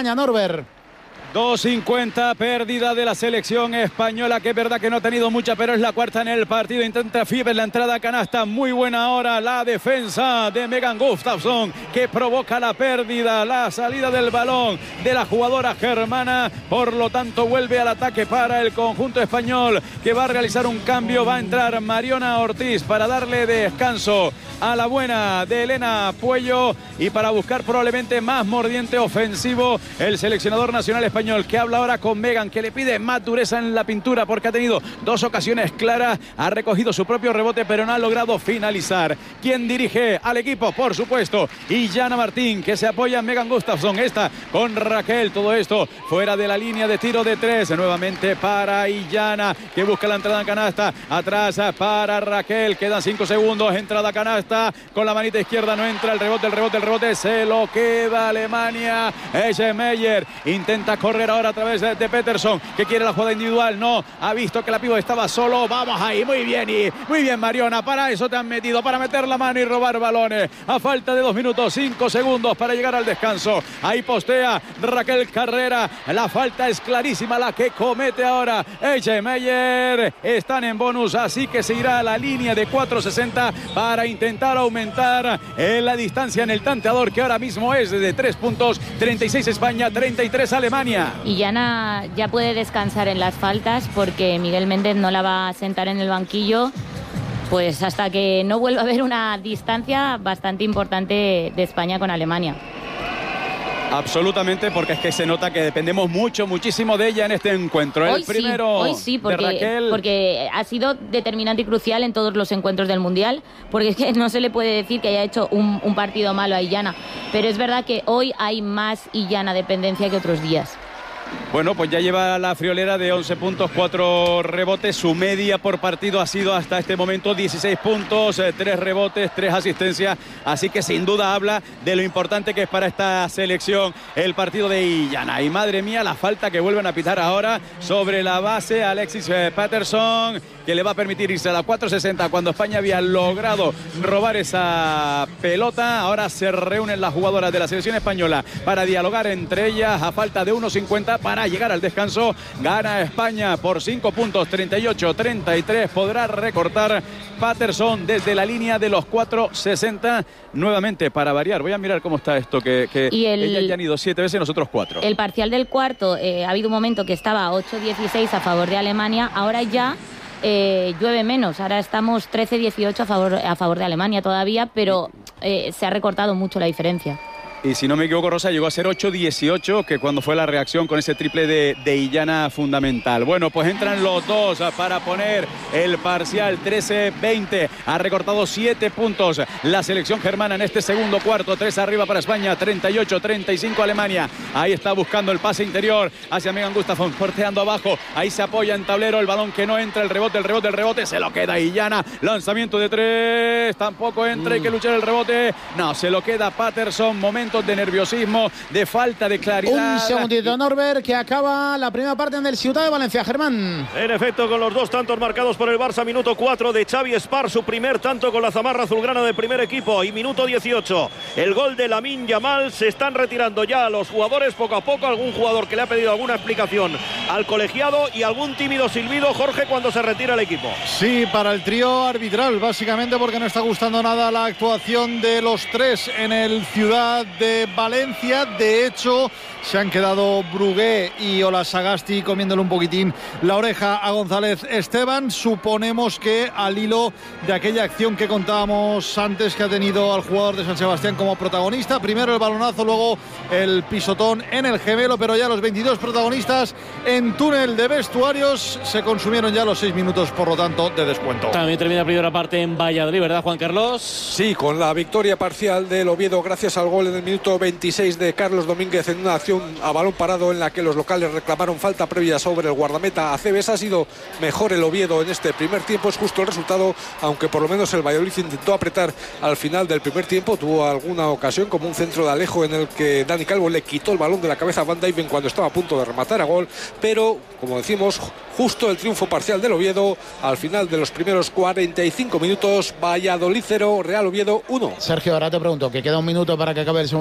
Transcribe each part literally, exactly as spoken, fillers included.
España, Norbert. dos cincuenta, pérdida de la selección española, que es verdad que no ha tenido mucha, pero es la cuarta en el partido. Intenta Fiebel la entrada a canasta, muy buena ahora la defensa de Megan Gustafsson, que provoca la pérdida, la salida del balón de la jugadora germana. Por lo tanto, vuelve al ataque para el conjunto español, que va a realizar un cambio. Va a entrar Mariona Ortiz para darle descanso a la buena de Elena Puello y para buscar probablemente más mordiente ofensivo el seleccionador nacional español, que habla ahora con Megan, que le pide más dureza en la pintura porque ha tenido dos ocasiones claras, ha recogido su propio rebote pero no ha logrado finalizar. ¿Quién dirige al equipo? Por supuesto, Illana Martín, que se apoya en Megan Gustafsson, esta con Raquel. Todo esto fuera de la línea de tiro de tres, nuevamente para Illana, que busca la entrada en canasta, atrás para Raquel, quedan cinco segundos, entrada a canasta con la manita izquierda, no entra, el rebote, el rebote, el rebote, se lo queda Alemania. Meyer intenta correr ahora a través de, de Peterson, que quiere la jugada individual, no, ha visto que la pivo estaba solo, vamos ahí, muy bien, y muy bien Mariona, para eso te han metido, para meter la mano y robar balones, a falta de dos minutos, cinco segundos para llegar al descanso. Ahí postea Raquel Carrera, la falta es clarísima la que comete ahora Meyer. Están en bonus, así que se irá a la línea de cuatro sesenta para intentar aumentar en la distancia en el tanteador, que ahora mismo es de tres puntos. Treinta y seis España, treinta y tres Alemania. Y Yana ya puede descansar en las faltas porque Miguel Méndez no la va a sentar en el banquillo, pues hasta que no vuelva a haber una distancia bastante importante de España con Alemania. Absolutamente, porque es que se nota que dependemos mucho, muchísimo de ella en este encuentro. Hoy el primero sí, hoy sí, porque, de Raquel. porque ha sido determinante y crucial en todos los encuentros del Mundial, porque es que no se le puede decir que haya hecho un, un partido malo a Illana, pero es verdad que hoy hay más Illana dependencia que otros días. Bueno, pues ya lleva la friolera de once puntos, cuatro rebotes. Su media por partido ha sido hasta este momento dieciséis puntos, tres rebotes, tres asistencias. Así que sin duda habla de lo importante que es para esta selección el partido de Illana. Y madre mía, la falta que vuelven a pitar ahora sobre la base Alexis Patterson, que le va a permitir irse a la cuatro sesenta cuando España había logrado robar esa pelota. Ahora se reúnen las jugadoras de la selección española para dialogar entre ellas a falta de uno cincuenta para llegar al descanso. Gana España por cinco puntos, treinta y ocho a treinta y tres. Podrá recortar Patterson desde la línea de los cuatro sesenta nuevamente para variar. Voy a mirar cómo está esto, que, que y el, ellas ya han ido siete veces, nosotros cuatro. El parcial del cuarto, eh, ha habido un momento que estaba ocho dieciséis a favor de Alemania, ahora ya Eh, llueve menos, ahora estamos trece dieciocho a favor, a favor de Alemania todavía, pero eh, se ha recortado mucho la diferencia. Y si no me equivoco, Rosa, llegó a ser ocho dieciocho, que cuando fue la reacción con ese triple de, de Illana fundamental. Bueno, pues entran los dos para poner el parcial trece veinte. Ha recortado siete puntos la selección germana en este segundo cuarto. tres arriba para España, treinta y ocho a treinta y cinco Alemania. Ahí está buscando el pase interior hacia Megan Gustafsson, porteando abajo. Ahí se apoya en tablero, el balón que no entra, el rebote, el rebote, el rebote. Se lo queda Illana. Lanzamiento de tres. Tampoco entra, hay que luchar el rebote. No, se lo queda Patterson. Momento de nerviosismo, de falta de claridad. Un segundito, Norbert, que acaba la primera parte en el Ciudad de Valencia, Germán. En efecto, con los dos tantos marcados por el Barça, minuto cuatro de Xavi Espar, su primer tanto con la zamarra azulgrana del primer equipo, y minuto dieciocho, el gol de Lamine Yamal. Se están retirando ya los jugadores poco a poco, algún jugador que le ha pedido alguna explicación al colegiado y algún tímido silbido, Jorge, cuando se retira el equipo. Sí, para el trío arbitral, básicamente porque no está gustando nada la actuación de los tres en el Ciudad de Valencia. De hecho, se han quedado Brugué y Ola Sagasti comiéndole un poquitín la oreja a González Esteban. Suponemos que al hilo de aquella acción que contábamos antes, que ha tenido al jugador de San Sebastián como protagonista. Primero el balonazo, luego el pisotón en el gemelo, pero ya los veintidós protagonistas en túnel de vestuarios. Se consumieron ya los seis minutos, por lo tanto, de descuento. También termina la primera parte en Valladolid, ¿verdad, Juan Carlos? Sí, con la victoria parcial del Oviedo gracias al gol en el minuto veintiséis de Carlos Domínguez en una acción a balón parado en la que los locales reclamaron falta previa sobre el guardameta Aceves. Ha sido mejor el Oviedo en este primer tiempo, es justo el resultado, aunque por lo menos el Valladolid intentó apretar al final del primer tiempo. Tuvo alguna ocasión como un centro de Alejo en el que Dani Calvo le quitó el balón de la cabeza a Van Dijven cuando estaba a punto de rematar a gol, pero como decimos, justo el triunfo parcial del Oviedo al final de los primeros cuarenta y cinco minutos. Valladolid cero, Real Oviedo uno. Sergio, ahora te pregunto, que queda un minuto para que acabe el segundo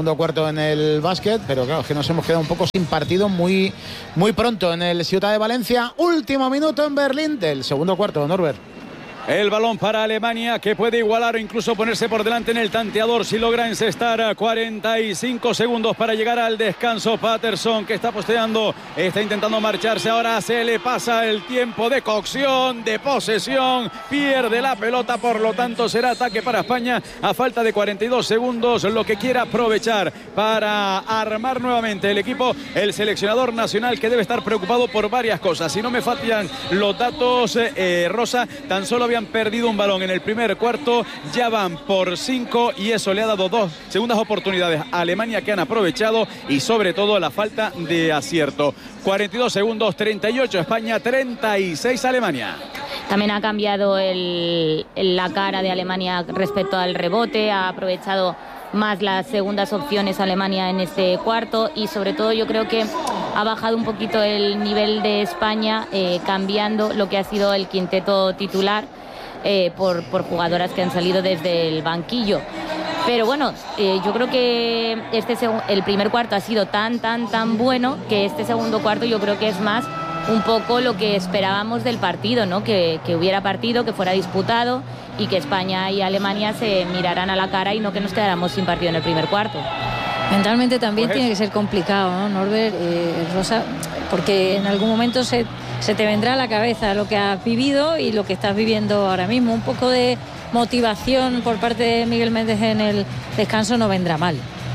segundo cuarto en el básquet, pero claro, es que nos hemos quedado un poco sin partido muy, muy pronto en el Ciutat de Valencia. Último minuto en Berlín del segundo cuarto, Norbert. El balón para Alemania, que puede igualar o incluso ponerse por delante en el tanteador si logra encestar. Cuarenta y cinco segundos para llegar al descanso. Patterson, que está posteando, está intentando marcharse. Ahora se le pasa el tiempo de cocción, de posesión. Pierde la pelota, por lo tanto será ataque para España a falta de cuarenta y dos segundos. Lo que quiera aprovechar para armar nuevamente el equipo el seleccionador nacional, que debe estar preocupado por varias cosas. Si no me fallan los datos, eh, Rosa, tan solo habían perdido un balón en el primer cuarto, ya van por cinco y eso le ha dado dos segundas oportunidades a Alemania, que han aprovechado, y sobre todo la falta de acierto. cuarenta y dos segundos, treinta y ocho España, treinta y seis Alemania. También ha cambiado el, la cara de Alemania respecto al rebote, ha aprovechado más las segundas opciones Alemania en este cuarto, y sobre todo yo creo que ha bajado un poquito el nivel de España, eh, cambiando lo que ha sido el quinteto titular eh, por, por jugadoras que han salido desde el banquillo. Pero bueno, eh, yo creo que este el primer cuarto ha sido tan, tan, tan bueno que este segundo cuarto yo creo que es más un poco lo que esperábamos del partido, ¿no? Que, que hubiera partido, que fuera disputado y que España y Alemania se miraran a la cara y no que nos quedáramos sin partido en el primer cuarto. Mentalmente también pues tiene que ser complicado, ¿no, Norbert? Eh, Rosa, porque en algún momento se, se te vendrá a la cabeza lo que has vivido y lo que estás viviendo ahora mismo. Un poco de motivación por parte de Miguel Méndez en el descanso no vendrá mal.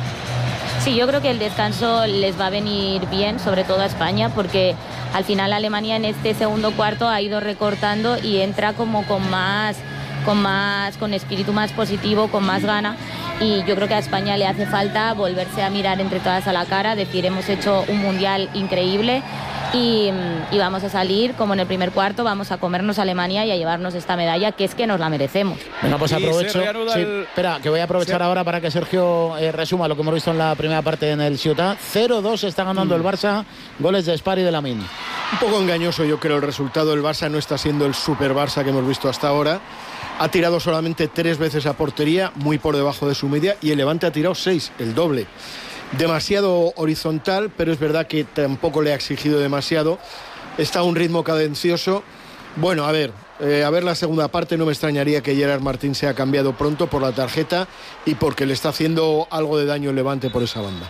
Sí, yo creo que el descanso les va a venir bien, sobre todo a España, porque al final Alemania en este segundo cuarto ha ido recortando y entra como con más, con más, con espíritu más positivo, con más gana. Y yo creo que a España le hace falta volverse a mirar entre todas a la cara, decir, hemos hecho un mundial increíble y, y vamos a salir como en el primer cuarto, vamos a comernos a Alemania y a llevarnos esta medalla, que es que nos la merecemos. Venga, pues Y aprovecho. se reanuda Sí, el- espera, que voy a aprovechar Se- ahora para que Sergio eh, resuma lo que hemos visto en la primera parte en el Ciutat. cero dos está ganando el Barça, goles de Spar y de Lamine. Un poco engañoso, yo creo, el resultado. El Barça no está siendo el super Barça que hemos visto hasta ahora. Ha tirado solamente tres veces a portería, muy por debajo de su media, y el Levante ha tirado seis, el doble. Demasiado horizontal, pero es verdad que tampoco le ha exigido demasiado. Está a un ritmo cadencioso. Bueno, a ver, eh, a ver la segunda parte. No me extrañaría que Gerard Martín se ha cambiado pronto por la tarjeta y porque le está haciendo algo de daño el Levante por esa banda.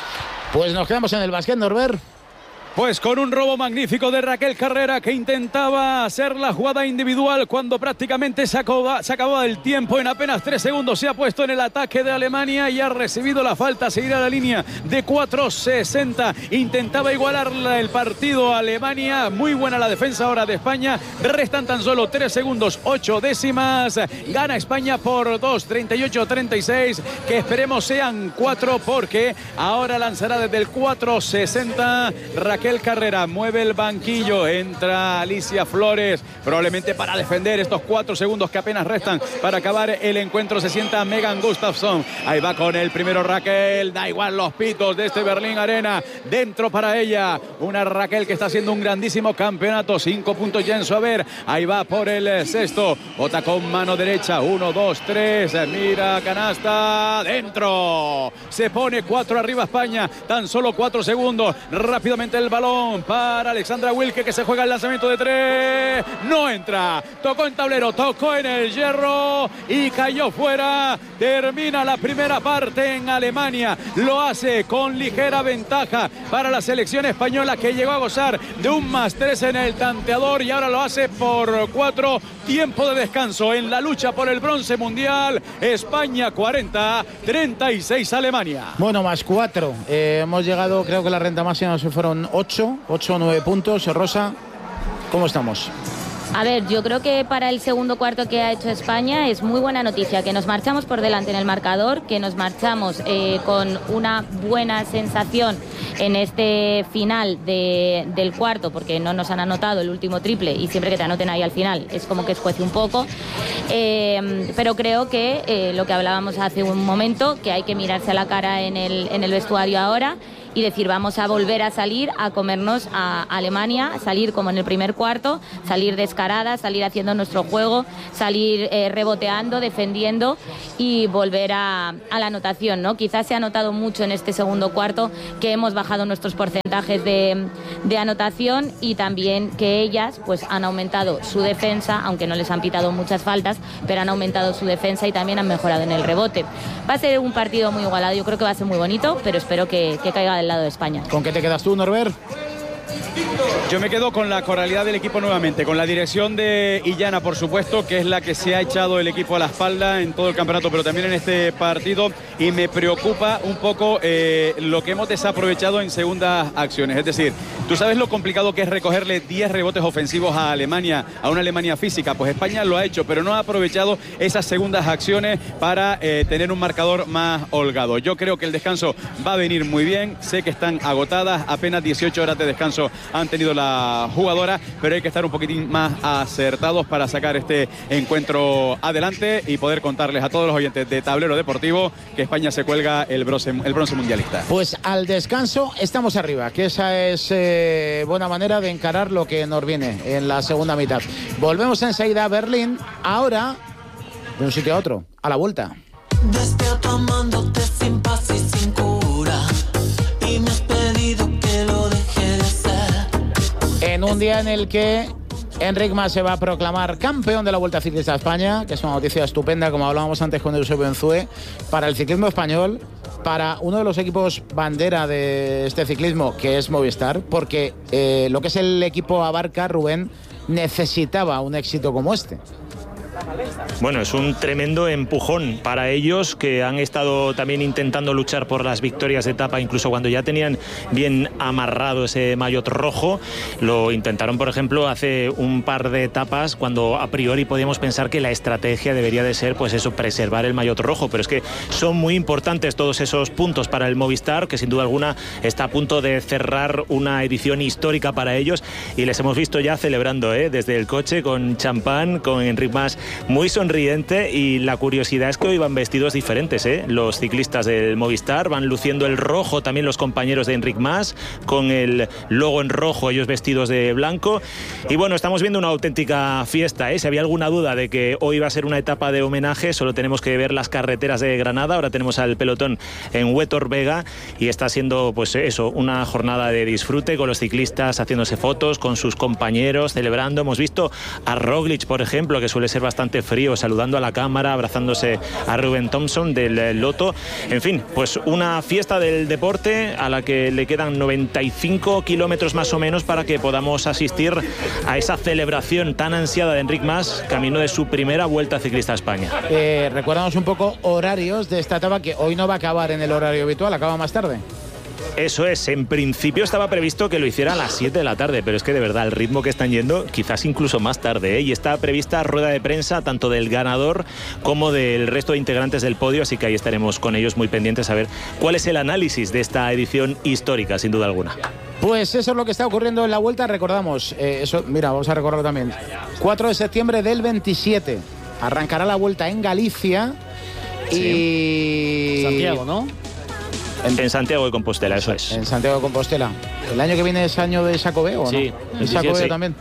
Pues nos quedamos en el básquet, Norbert. Pues con un robo magnífico de Raquel Carrera, que intentaba hacer la jugada individual cuando prácticamente se acababa, se acababa el tiempo. En apenas tres segundos se ha puesto en el ataque de Alemania y ha recibido la falta. Seguirá la línea de cuatro sesenta. Intentaba igualar el partido a Alemania. Muy buena la defensa ahora de España. Restan tan solo tres segundos, ocho décimas. Gana España por dos, treinta y ocho a treinta y seis. Que esperemos sean cuatro, porque ahora lanzará desde el cuatro sesenta Raquel Carrera. Mueve el banquillo, entra Alicia Flores, probablemente para defender estos cuatro segundos que apenas restan para acabar el encuentro. Se sienta Megan Gustafsson. Ahí va con el primero Raquel. Da igual los pitos de este Berlín Arena. Dentro para ella. Una Raquel que está haciendo un grandísimo campeonato. Cinco puntos ya en su haber. Ahí va por el sexto. Bota con mano derecha. Uno, dos, tres. Mira, canasta. Dentro. Se pone cuatro arriba España. Tan solo cuatro segundos. Rápidamente el balón para Alexandra Wilke, que se juega el lanzamiento de tres. No entra. Tocó en tablero, tocó en el hierro y cayó fuera. Termina la primera parte en Alemania. Lo hace con ligera ventaja para la selección española, que llegó a gozar de un más tres en el tanteador y ahora lo hace por cuatro. Tiempo de descanso en la lucha por el bronce mundial. España cuarenta, treinta y seis Alemania. Bueno, más cuatro. Eh, hemos llegado, creo que la renta máxima se fueron ocho, ocho o nueve puntos. Rosa, ¿cómo estamos? A ver, yo creo que para el segundo cuarto que ha hecho España es muy buena noticia, que nos marchamos por delante en el marcador, que nos marchamos eh, con una buena sensación en este final de, del cuarto, porque no nos han anotado el último triple y siempre que te anoten ahí al final es como que escuece un poco. Eh, pero creo que eh, lo que hablábamos hace un momento, que hay que mirarse a la cara en el, en el vestuario ahora y decir vamos a volver a salir a comernos a Alemania, salir como en el primer cuarto, salir descarada, salir haciendo nuestro juego, salir eh, reboteando, defendiendo y volver a, a la anotación, ¿no? Quizás se ha notado mucho en este segundo cuarto que hemos bajado nuestros porcentajes de, de anotación y también que ellas pues han aumentado su defensa, aunque no les han pitado muchas faltas, pero han aumentado su defensa y también han mejorado en el rebote. Va a ser un partido muy igualado, yo creo que va a ser muy bonito, pero espero que, que caiga del lado de España. ¿Con qué te quedas tú, Norbert? Yo me quedo con la coralidad del equipo nuevamente, con la dirección de Illana, por supuesto, que es la que se ha echado el equipo a la espalda en todo el campeonato, pero también en este partido, y me preocupa un poco eh, lo que hemos desaprovechado en segundas acciones. Es decir, ¿tú sabes lo complicado que es recogerle diez rebotes ofensivos a Alemania, a una Alemania física? Pues España lo ha hecho, pero no ha aprovechado esas segundas acciones para eh, tener un marcador más holgado. Yo creo que el descanso va a venir muy bien, sé que están agotadas, apenas dieciocho horas de descanso han tenido la jugadora, pero hay que estar un poquitín más acertados para sacar este encuentro adelante y poder contarles a todos los oyentes de Tablero Deportivo que España se cuelga el bronce, el bronce mundialista. Pues al descanso estamos arriba, que esa es eh, buena manera de encarar lo que nos viene en la segunda mitad. Volvemos enseguida a Berlín, ahora de un sitio a otro, a la vuelta. Despierto amándote sin paz y sin cura, y me has pedido que lo deje de ser. En un día en el que Enric Mas se va a proclamar campeón de la Vuelta Ciclista a España, que es una noticia estupenda, como hablábamos antes con Eusebio Enzue, para el ciclismo español, para uno de los equipos bandera de este ciclismo, que es Movistar, porque eh, lo que es el equipo Abarca, Rubén, necesitaba un éxito como este. Bueno, es un tremendo empujón para ellos, que han estado también intentando luchar por las victorias de etapa, incluso cuando ya tenían bien amarrado ese maillot rojo. Lo intentaron, por ejemplo, hace un par de etapas, cuando a priori podíamos pensar que la estrategia debería de ser, pues eso, preservar el maillot rojo, pero es que son muy importantes todos esos puntos para el Movistar, que sin duda alguna está a punto de cerrar una edición histórica para ellos, y les hemos visto ya celebrando, ¿eh? Desde el coche, con champán, con Enric Mas muy sonriente, y la curiosidad es que hoy van vestidos diferentes, ¿eh? Los ciclistas del Movistar van luciendo el rojo, también los compañeros de Enric Mas, con el logo en rojo, ellos vestidos de blanco, y bueno, estamos viendo una auténtica fiesta, ¿eh? Si había alguna duda de que hoy va a ser una etapa de homenaje, solo tenemos que ver las carreteras de Granada. Ahora tenemos al pelotón en Huétor Vega, y está siendo, pues eso, una jornada de disfrute, con los ciclistas haciéndose fotos con sus compañeros, celebrando. Hemos visto a Roglic, por ejemplo, que suele ser bastante frío, saludando a la cámara, abrazándose a Ruben Thompson del Lotto. En fin, pues una fiesta del deporte a la que le quedan noventa y cinco kilómetros más o menos para que podamos asistir a esa celebración tan ansiada de Enric Mas, camino de su primera Vuelta Ciclista a España. Eh, recuérdamos un poco horarios de esta etapa, que hoy no va a acabar en el horario habitual, acaba más tarde. Eso es, en principio estaba previsto que lo hiciera a las siete de la tarde, pero es que de verdad el ritmo que están yendo, quizás incluso más tarde, ¿eh? Y está prevista rueda de prensa tanto del ganador como del resto de integrantes del podio, así que ahí estaremos con ellos muy pendientes a ver cuál es el análisis de esta edición histórica, sin duda alguna. Pues eso es lo que está ocurriendo en la Vuelta, recordamos, eh, eso, mira, vamos a recordarlo también, cuatro de septiembre del veintisiete, arrancará la Vuelta en Galicia, sí. Y... Santiago, ¿no? En, en Santiago de Compostela, eso es. En Santiago de Compostela. ¿El año que viene es año de Xacobeo, sí, no? ¿El Xacobeo sí. también?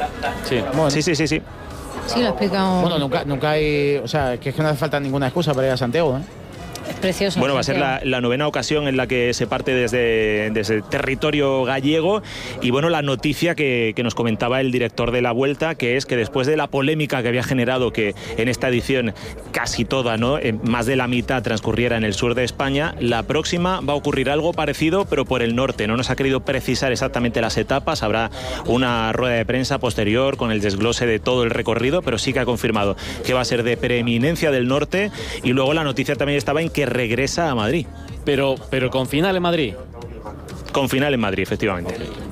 Sí. Bueno. sí, sí, sí, sí. Sí, lo explicamos. Bueno, nunca, nunca hay... O sea, que es que no hace falta ninguna excusa para ir a Santiago, ¿eh? Es precioso. Bueno, va a ser la, la novena ocasión en la que se parte desde, desde territorio gallego, y bueno, la noticia que, que nos comentaba el director de la Vuelta, que es que después de la polémica que había generado que en esta edición casi toda, ¿no?, más de la mitad transcurriera en el sur de España, la próxima va a ocurrir algo parecido, pero por el norte. No nos ha querido precisar exactamente las etapas, habrá una rueda de prensa posterior con el desglose de todo el recorrido, pero sí que ha confirmado que va a ser de preeminencia del norte, y luego la noticia también estaba en que regresa a Madrid. Pero, pero con final en Madrid. Con final en Madrid, efectivamente.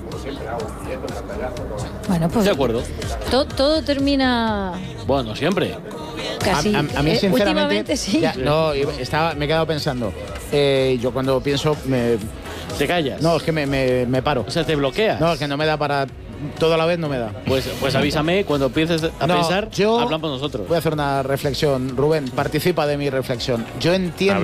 Bueno, pues... De acuerdo. To, todo termina... Bueno, siempre. Casi. A, a, a mí, sinceramente, eh, últimamente, sí. Ya, no, estaba, me he quedado pensando. Eh, yo cuando pienso... Me, ¿Te callas? No, es que me, me, me paro. O sea, te bloqueas. No, es que no me da para... Toda la vez no me da. Pues, pues avísame, cuando empieces a no, pensar, yo hablamos nosotros. Voy a hacer una reflexión. Rubén, participa de mi reflexión. Yo entiendo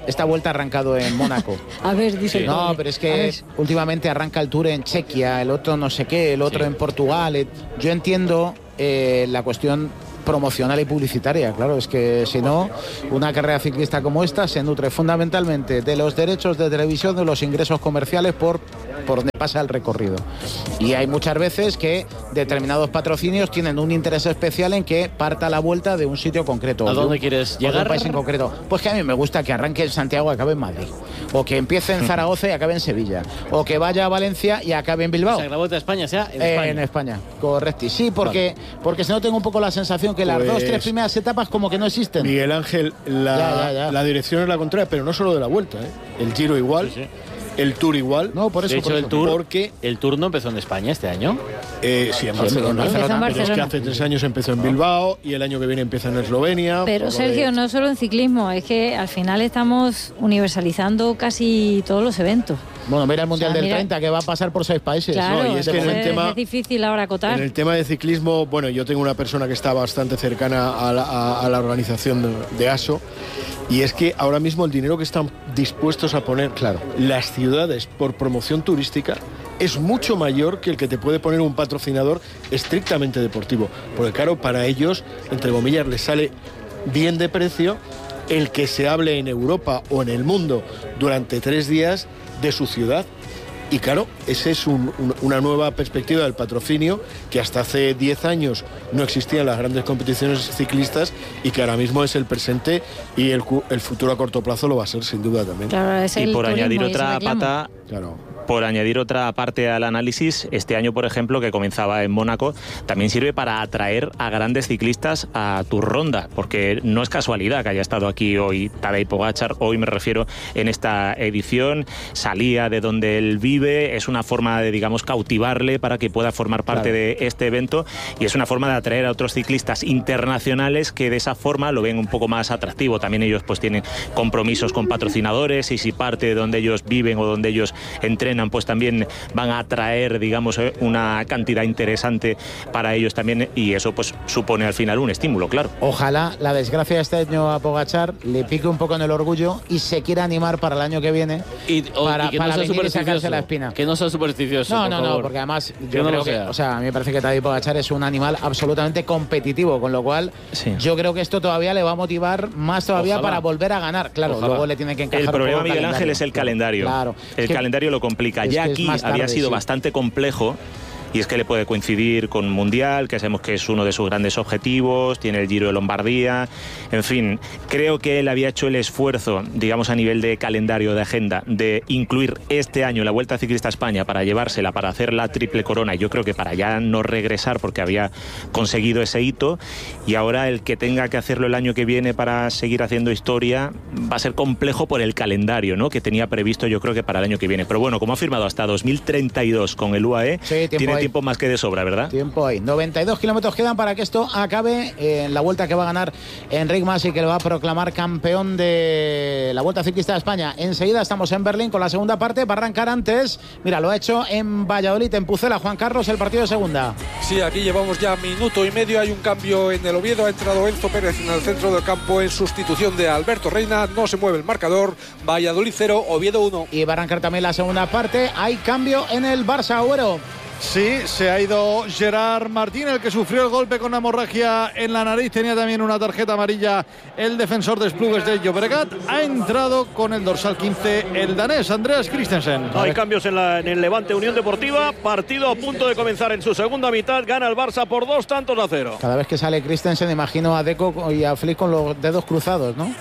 esta vuelta ha arrancado en Mónaco. A ver, dice. Sí. No, pero es que últimamente arranca el Tour en Chequia, el otro no sé qué, el otro sí. en Portugal. Eh, yo entiendo eh, la cuestión promocional y publicitaria, claro, es que si no, una carrera ciclista como esta se nutre fundamentalmente de los derechos de televisión, de los ingresos comerciales por, por donde pasa el recorrido. Y hay muchas veces que determinados patrocinios tienen un interés especial en que parta la vuelta de un sitio concreto. ¿A dónde un, quieres llegar? llegar? Un país en concreto. Pues que a mí me gusta que arranque en Santiago y acabe en Madrid. O que empiece en Zaragoza y acabe en Sevilla. O que vaya a Valencia y acabe en Bilbao. O sea, que la Vuelta a España sea en eh, España. En España, correcto. Sí, porque, vale. porque si no tengo un poco la sensación que las pues, dos, tres primeras etapas como que no existen. Miguel Ángel, la, ya, ya, ya. la dirección es la contraria, pero no solo de la Vuelta, ¿eh? El Giro igual. Sí, sí. El Tour igual. No, por eso. De hecho, por el eso. Tour, porque el Tour no empezó en España este año. Eh, sí, en Barcelona. Sí, Barcelona. en Pero es que hace tres años empezó en Bilbao y el año que viene empieza en Eslovenia. Pero Sergio, de... no solo en ciclismo, es que al final estamos universalizando casi todos los eventos. Bueno, mira el Mundial o sea, del mira... treinta, que va a pasar por seis países. Claro, no, y es que en el tema, es difícil ahora acotar. En el tema de ciclismo, bueno, yo tengo una persona que está bastante cercana a la, a, a la organización de, de A S O, y es que ahora mismo el dinero que están dispuestos a poner claro. las ciudades por promoción turística es mucho mayor que el que te puede poner un patrocinador estrictamente deportivo. Porque claro, para ellos, entre comillas, les sale bien de precio el que se hable en Europa o en el mundo durante tres días de su ciudad. Y claro, esa es un, un, una nueva perspectiva del patrocinio que hasta hace diez años no existían las grandes competiciones ciclistas y que ahora mismo es el presente y el, el futuro a corto plazo lo va a ser sin duda también. Claro, es el y por turismo, añadir y otra pata... Claro. Por añadir otra parte al análisis, este año, por ejemplo, que comenzaba en Mónaco, también sirve para atraer a grandes ciclistas a tu ronda, porque no es casualidad que haya estado aquí hoy Tadej Pogačar, hoy me refiero en esta edición, salía de donde él vive, es una forma de, digamos, cautivarle para que pueda formar parte claro. de este evento y es una forma de atraer a otros ciclistas internacionales que de esa forma lo ven un poco más atractivo. También ellos pues tienen compromisos con patrocinadores y si parte de donde ellos viven o donde ellos entrenan pues también van a atraer, digamos, una cantidad interesante para ellos también y eso pues supone al final un estímulo, claro. Ojalá la desgracia de este año a Pogačar le pique un poco en el orgullo y se quiera animar para el año que viene y, o, para, y que para no venir y sacarse la espina. Que no sea supersticioso, No, por no, favor. no, porque además yo que no creo que, o sea, a mí me parece que Tadej Pogačar es un animal absolutamente competitivo, con lo cual sí. yo creo que esto todavía le va a motivar más todavía Ojalá. para volver a ganar. Claro, Ojalá. luego le tiene que encajar. El problema, Miguel calendario. Ángel, es el calendario. Claro. El que, calendario lo complica. Ya aquí tarde, había sido sí. bastante complejo. Y es que le puede coincidir con Mundial, que sabemos que es uno de sus grandes objetivos, tiene el Giro de Lombardía, en fin, creo que él había hecho el esfuerzo, digamos a nivel de calendario, de agenda, de incluir este año la Vuelta Ciclista a España para llevársela, para hacer la triple corona, y yo creo que para ya no regresar porque había conseguido ese hito, y ahora el que tenga que hacerlo el año que viene para seguir haciendo historia va a ser complejo por el calendario, ¿no?, que tenía previsto yo creo que para el año que viene, pero bueno, como ha firmado hasta dos mil treinta y dos con el U A E, sí, tiene tiempo más que de sobra, ¿verdad? Tiempo ahí. noventa y dos kilómetros quedan para que esto acabe en la vuelta que va a ganar Enric Mas y que lo va a proclamar campeón de la Vuelta Ciclista de España. Enseguida estamos en Berlín con la segunda parte. Va a arrancar antes. Mira, lo ha hecho en Valladolid, en Pucela. Juan Carlos, el partido de segunda. Sí, aquí llevamos ya minuto y medio. Hay un cambio en el Oviedo. Ha entrado Enzo Pérez en el centro del campo en sustitución de Alberto Reina. No se mueve el marcador. Valladolid cero, Oviedo uno. Y va a arrancar también la segunda parte. Hay cambio en el Barça, Agüero. Sí, se ha ido Gerard Martín, el que sufrió el golpe con hemorragia en la nariz. Tenía también una tarjeta amarilla el defensor de Esplugues de Llobregat. Ha entrado con el dorsal quince el danés Andreas Christensen. Hay cambios en, la, en el Levante Unión Deportiva. Partido a punto de comenzar en su segunda mitad. Gana el Barça por dos tantos a cero. Cada vez que sale Christensen imagino a Deco y a Flick con los dedos cruzados, ¿no?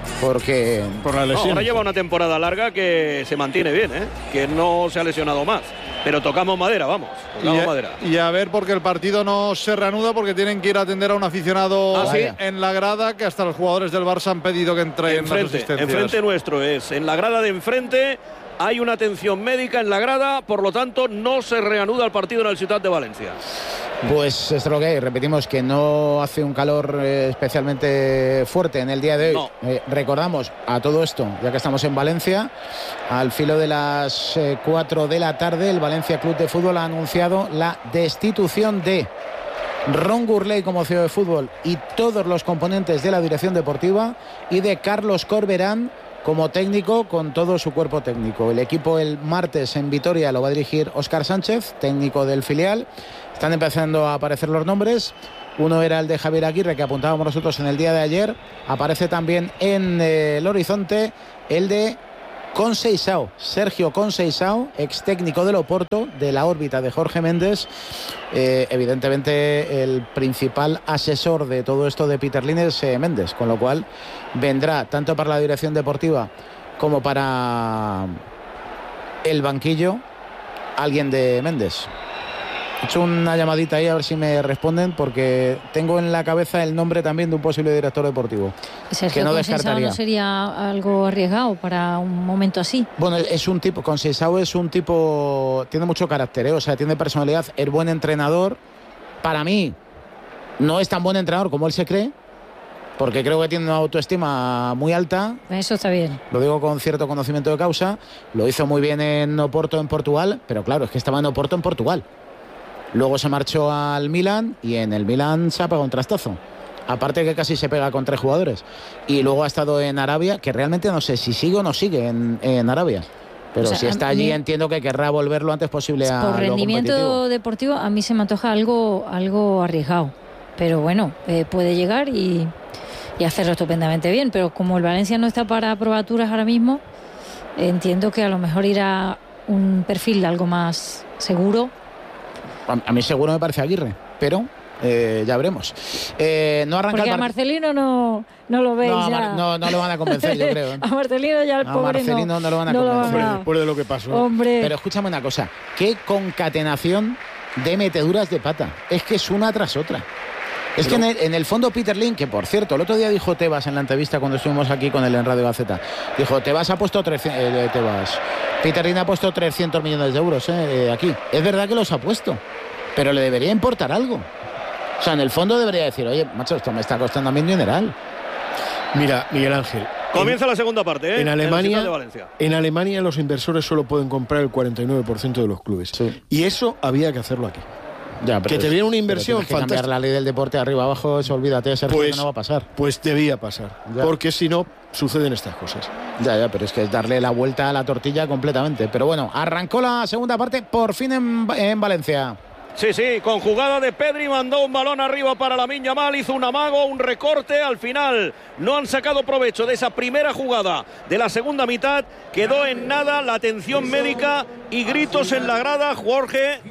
Porque por la lesión. No, ahora lleva una temporada larga que se mantiene bien, ¿eh? Que no se ha lesionado más. Pero tocamos madera, vamos. Tocamos y, a, madera. y a ver, porque el partido no se reanuda, porque tienen que ir a atender a un aficionado ¿Ah, sí? en la grada, que hasta los jugadores del Barça han pedido que entren en las asistencias. Enfrente nuestro es, en la grada de enfrente. Hay una atención médica en la grada, por lo tanto no se reanuda el partido en el Ciutat de Valencia. Pues esto es lo que hay. Repetimos que no hace un calor eh, especialmente fuerte en el día de hoy. No. Eh, recordamos a todo esto, ya que estamos en Valencia, al filo de las eh, cuatro de la tarde, el Valencia Club de Fútbol ha anunciado la destitución de Ron Gurley como C E O de fútbol y todos los componentes de la dirección deportiva, y de Carlos Corberán como técnico con todo su cuerpo técnico. El equipo el martes en Vitoria lo va a dirigir Óscar Sánchez, técnico del filial. Están empezando a aparecer los nombres. Uno era el de Javier Aguirre, que apuntábamos nosotros en el día de ayer. Aparece también en eh, el horizonte el de Conceição, Sergio Conceição, ex técnico del Oporto, de la órbita de Jorge Méndez, eh, evidentemente el principal asesor de todo esto de Peter Lim es eh, Méndez, con lo cual vendrá tanto para la dirección deportiva como para el banquillo alguien de Méndez. He hecho una llamadita ahí a ver si me responden, porque tengo en la cabeza el nombre también de un posible director deportivo. Sergio que no Conceição descartaría. ¿No sería algo arriesgado para un momento así? Bueno, es un tipo, Conceição es un tipo, tiene mucho carácter, ¿eh? O sea, tiene personalidad, es buen entrenador. Para mí, no es tan buen entrenador como él se cree, porque creo que tiene una autoestima muy alta. Eso está bien. Lo digo con cierto conocimiento de causa. Lo hizo muy bien en Oporto, en Portugal, pero claro, es que estaba en Oporto, en Portugal. Luego se marchó al Milan y en el Milan se ha pegado un trastazo. Aparte que casi se pega con tres jugadores. Y luego ha estado en Arabia, que realmente no sé si sigue o no sigue en, en Arabia. Pero o sea, si está allí, mí, entiendo que querrá volver lo antes posible a por rendimiento lo deportivo, a mí se me antoja algo, algo arriesgado. Pero bueno, eh, puede llegar y, y hacerlo estupendamente bien. Pero como el Valencia no está para probaturas ahora mismo, entiendo que a lo mejor irá un perfil algo más seguro. A mí seguro me parece Aguirre, pero eh, ya veremos. Eh, no arranca Porque el a Marcelino no, no lo veis no, ya. No, no lo van a convencer, yo creo. A Marcelino ya el a pobre Marcelino no, no lo van a no convencer. Van a... Después de lo que pasó. Hombre. Pero escúchame una cosa, qué concatenación de meteduras de pata. Es que es una tras otra. Es que en el, en el fondo Peter Lim, que por cierto, el otro día dijo Tebas en la entrevista cuando estuvimos aquí con él en Radio Gaceta, dijo, Tebas ha puesto trescientos, eh, Tebas, Peter Lim ha puesto trescientos millones de euros eh, aquí. Es verdad que los ha puesto, pero le debería importar algo. O sea, en el fondo debería decir, oye, macho, esto me está costando a mí un dineral. Mira, Miguel Ángel. Comienza en, la segunda parte, ¿eh? En Alemania, de Valencia. en Alemania los inversores solo pueden comprar el cuarenta y nueve por ciento de los clubes. Sí. Y eso había que hacerlo aquí. Ya, que te viene una inversión que cambiar la ley del deporte arriba abajo, eso olvídate, Sergio, pues, que no va a pasar. Pues debía pasar, ya. Porque si no, suceden estas cosas. Ya, ya, pero es que es darle la vuelta a la tortilla completamente. Pero bueno, arrancó la segunda parte por fin en, en Valencia. Sí, sí, con jugada de Pedri, mandó un balón arriba para Lamine Yamal, hizo un amago, un recorte, al final no han sacado provecho de esa primera jugada de la segunda mitad, quedó en nada la atención médica y gritos en la grada, Jorge,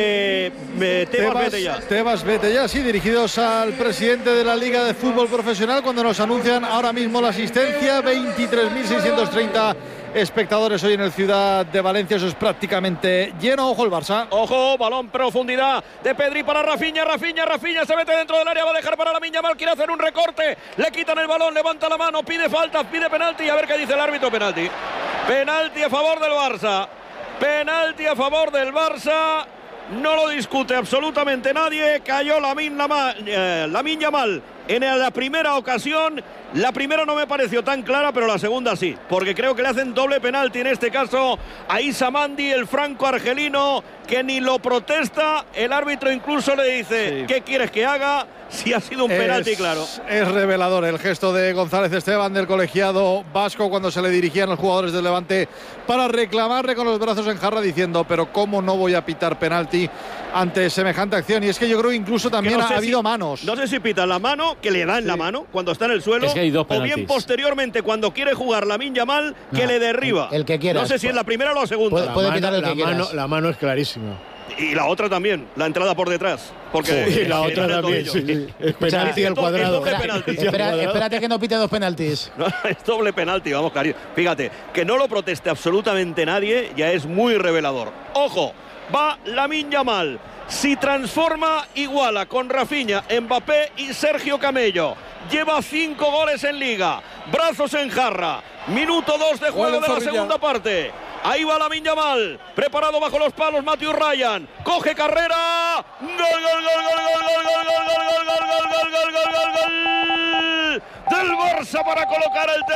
de eh, Tebas, Tebas, vete ya. Tebas, vete ya, sí, dirigidos al presidente de la Liga de Fútbol Profesional, cuando nos anuncian ahora mismo la asistencia, veintitrés mil seiscientos treinta espectadores hoy en el Ciudad de Valencia, eso es prácticamente lleno. Ojo el Barça. Ojo, balón profundidad de Pedri para Rafinha, Rafinha, Rafinha se mete dentro del área, va a dejar para Lamine Yamal, quiere hacer un recorte, le quitan el balón, levanta la mano, pide falta, pide penalti, a ver qué dice el árbitro. Penalti, penalti a favor del Barça, penalti a favor del Barça, no lo discute absolutamente nadie, cayó Lamine eh, Yamal en la primera ocasión. La primera no me pareció tan clara, pero la segunda sí, porque creo que le hacen doble penalti en este caso a Issa Mandi, el franco-argelino, que ni lo protesta. El árbitro incluso le dice, sí, ¿qué quieres que haga? Si ha sido un es, penalti, claro. Es revelador el gesto de González Esteban, del colegiado vasco, cuando se le dirigían los jugadores del Levante para reclamarle con los brazos en jarra, diciendo, pero ¿cómo no voy a pitar penalti ante semejante acción? Y es que yo creo incluso también no ha habido si, manos. No sé si pitan la mano, que le da en sí. la mano cuando está en el suelo, es que hay dos o bien posteriormente cuando quiere jugar Lamine Yamal, que no, le derriba. El, el que quiera. No sé si es la primera o la segunda. Puede, puede la, pitar mano, el que la, mano, la mano es clarísima. Y la otra también, la entrada por detrás. Porque sí, la otra también, sí, sí. Es penalti al cuadrado. Espera, espera, espérate que no pite dos penaltis. No, es doble penalti, vamos, cariño. Fíjate, que no lo proteste absolutamente nadie ya es muy revelador. Ojo, va Lamine Yamal. Si transforma, iguala con Rafinha, Mbappé y Sergio Camello. Lleva cinco goles en Liga. Brazos en jarra. Minuto dos de juego de la segunda parte. Ahí va Lamine Yamal, preparado bajo los palos Matthew Ryan, coge carrera, gol, gol, gol, gol, gol, gol, gol, gol, gol, gol, gol, gol, gol, gol, gol, gol del Barça para colocar el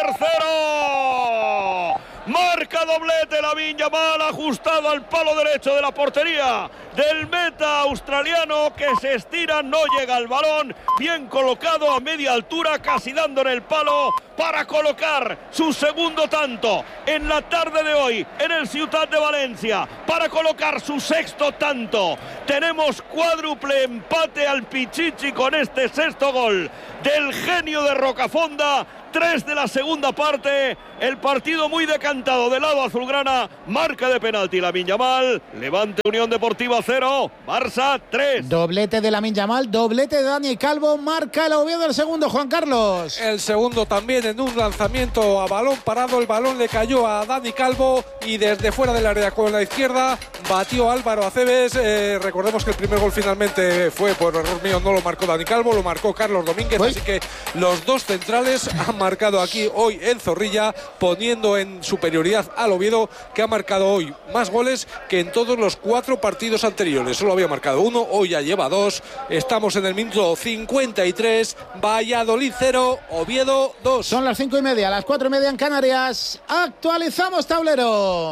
tercero. Marca doblete Lamine Yamal, ajustado al palo derecho de la portería del meta australiano que se estira, no llega al balón, bien colocado a media altura, casi dando en el palo para colocar su segundo tanto en la tarde de hoy en el Ciutat de Valencia, para colocar su sexto tanto. Tenemos cuádruple empate al Pichichi con este sexto gol del genio de Rocafonda. Tres de la segunda parte, el partido muy decantado del lado azulgrana, marca de penalti Lamine Yamal, Levante Unión Deportiva cero, Barça tres. Doblete de Lamine Yamal, doblete de Dani Calvo, marca el Oviedo el segundo, Juan Carlos. El segundo también en un lanzamiento a balón parado, el balón le cayó a Dani Calvo y desde fuera del área con la izquierda batió Álvaro Aceves. Eh, recordemos que el primer gol finalmente fue por error mío, no lo marcó Dani Calvo, lo marcó Carlos Domínguez, Uy. así que los dos centrales han marcado aquí hoy en Zorrilla, poniendo en superioridad al Oviedo, que ha marcado hoy más goles que en todos los cuatro partidos anteriores. Solo había marcado uno, hoy ya lleva dos. Estamos en el minuto cincuenta y tres, Valladolid cero, Oviedo dos. Son las cinco y media, las cuatro y media en Canarias. Actualizamos tablero.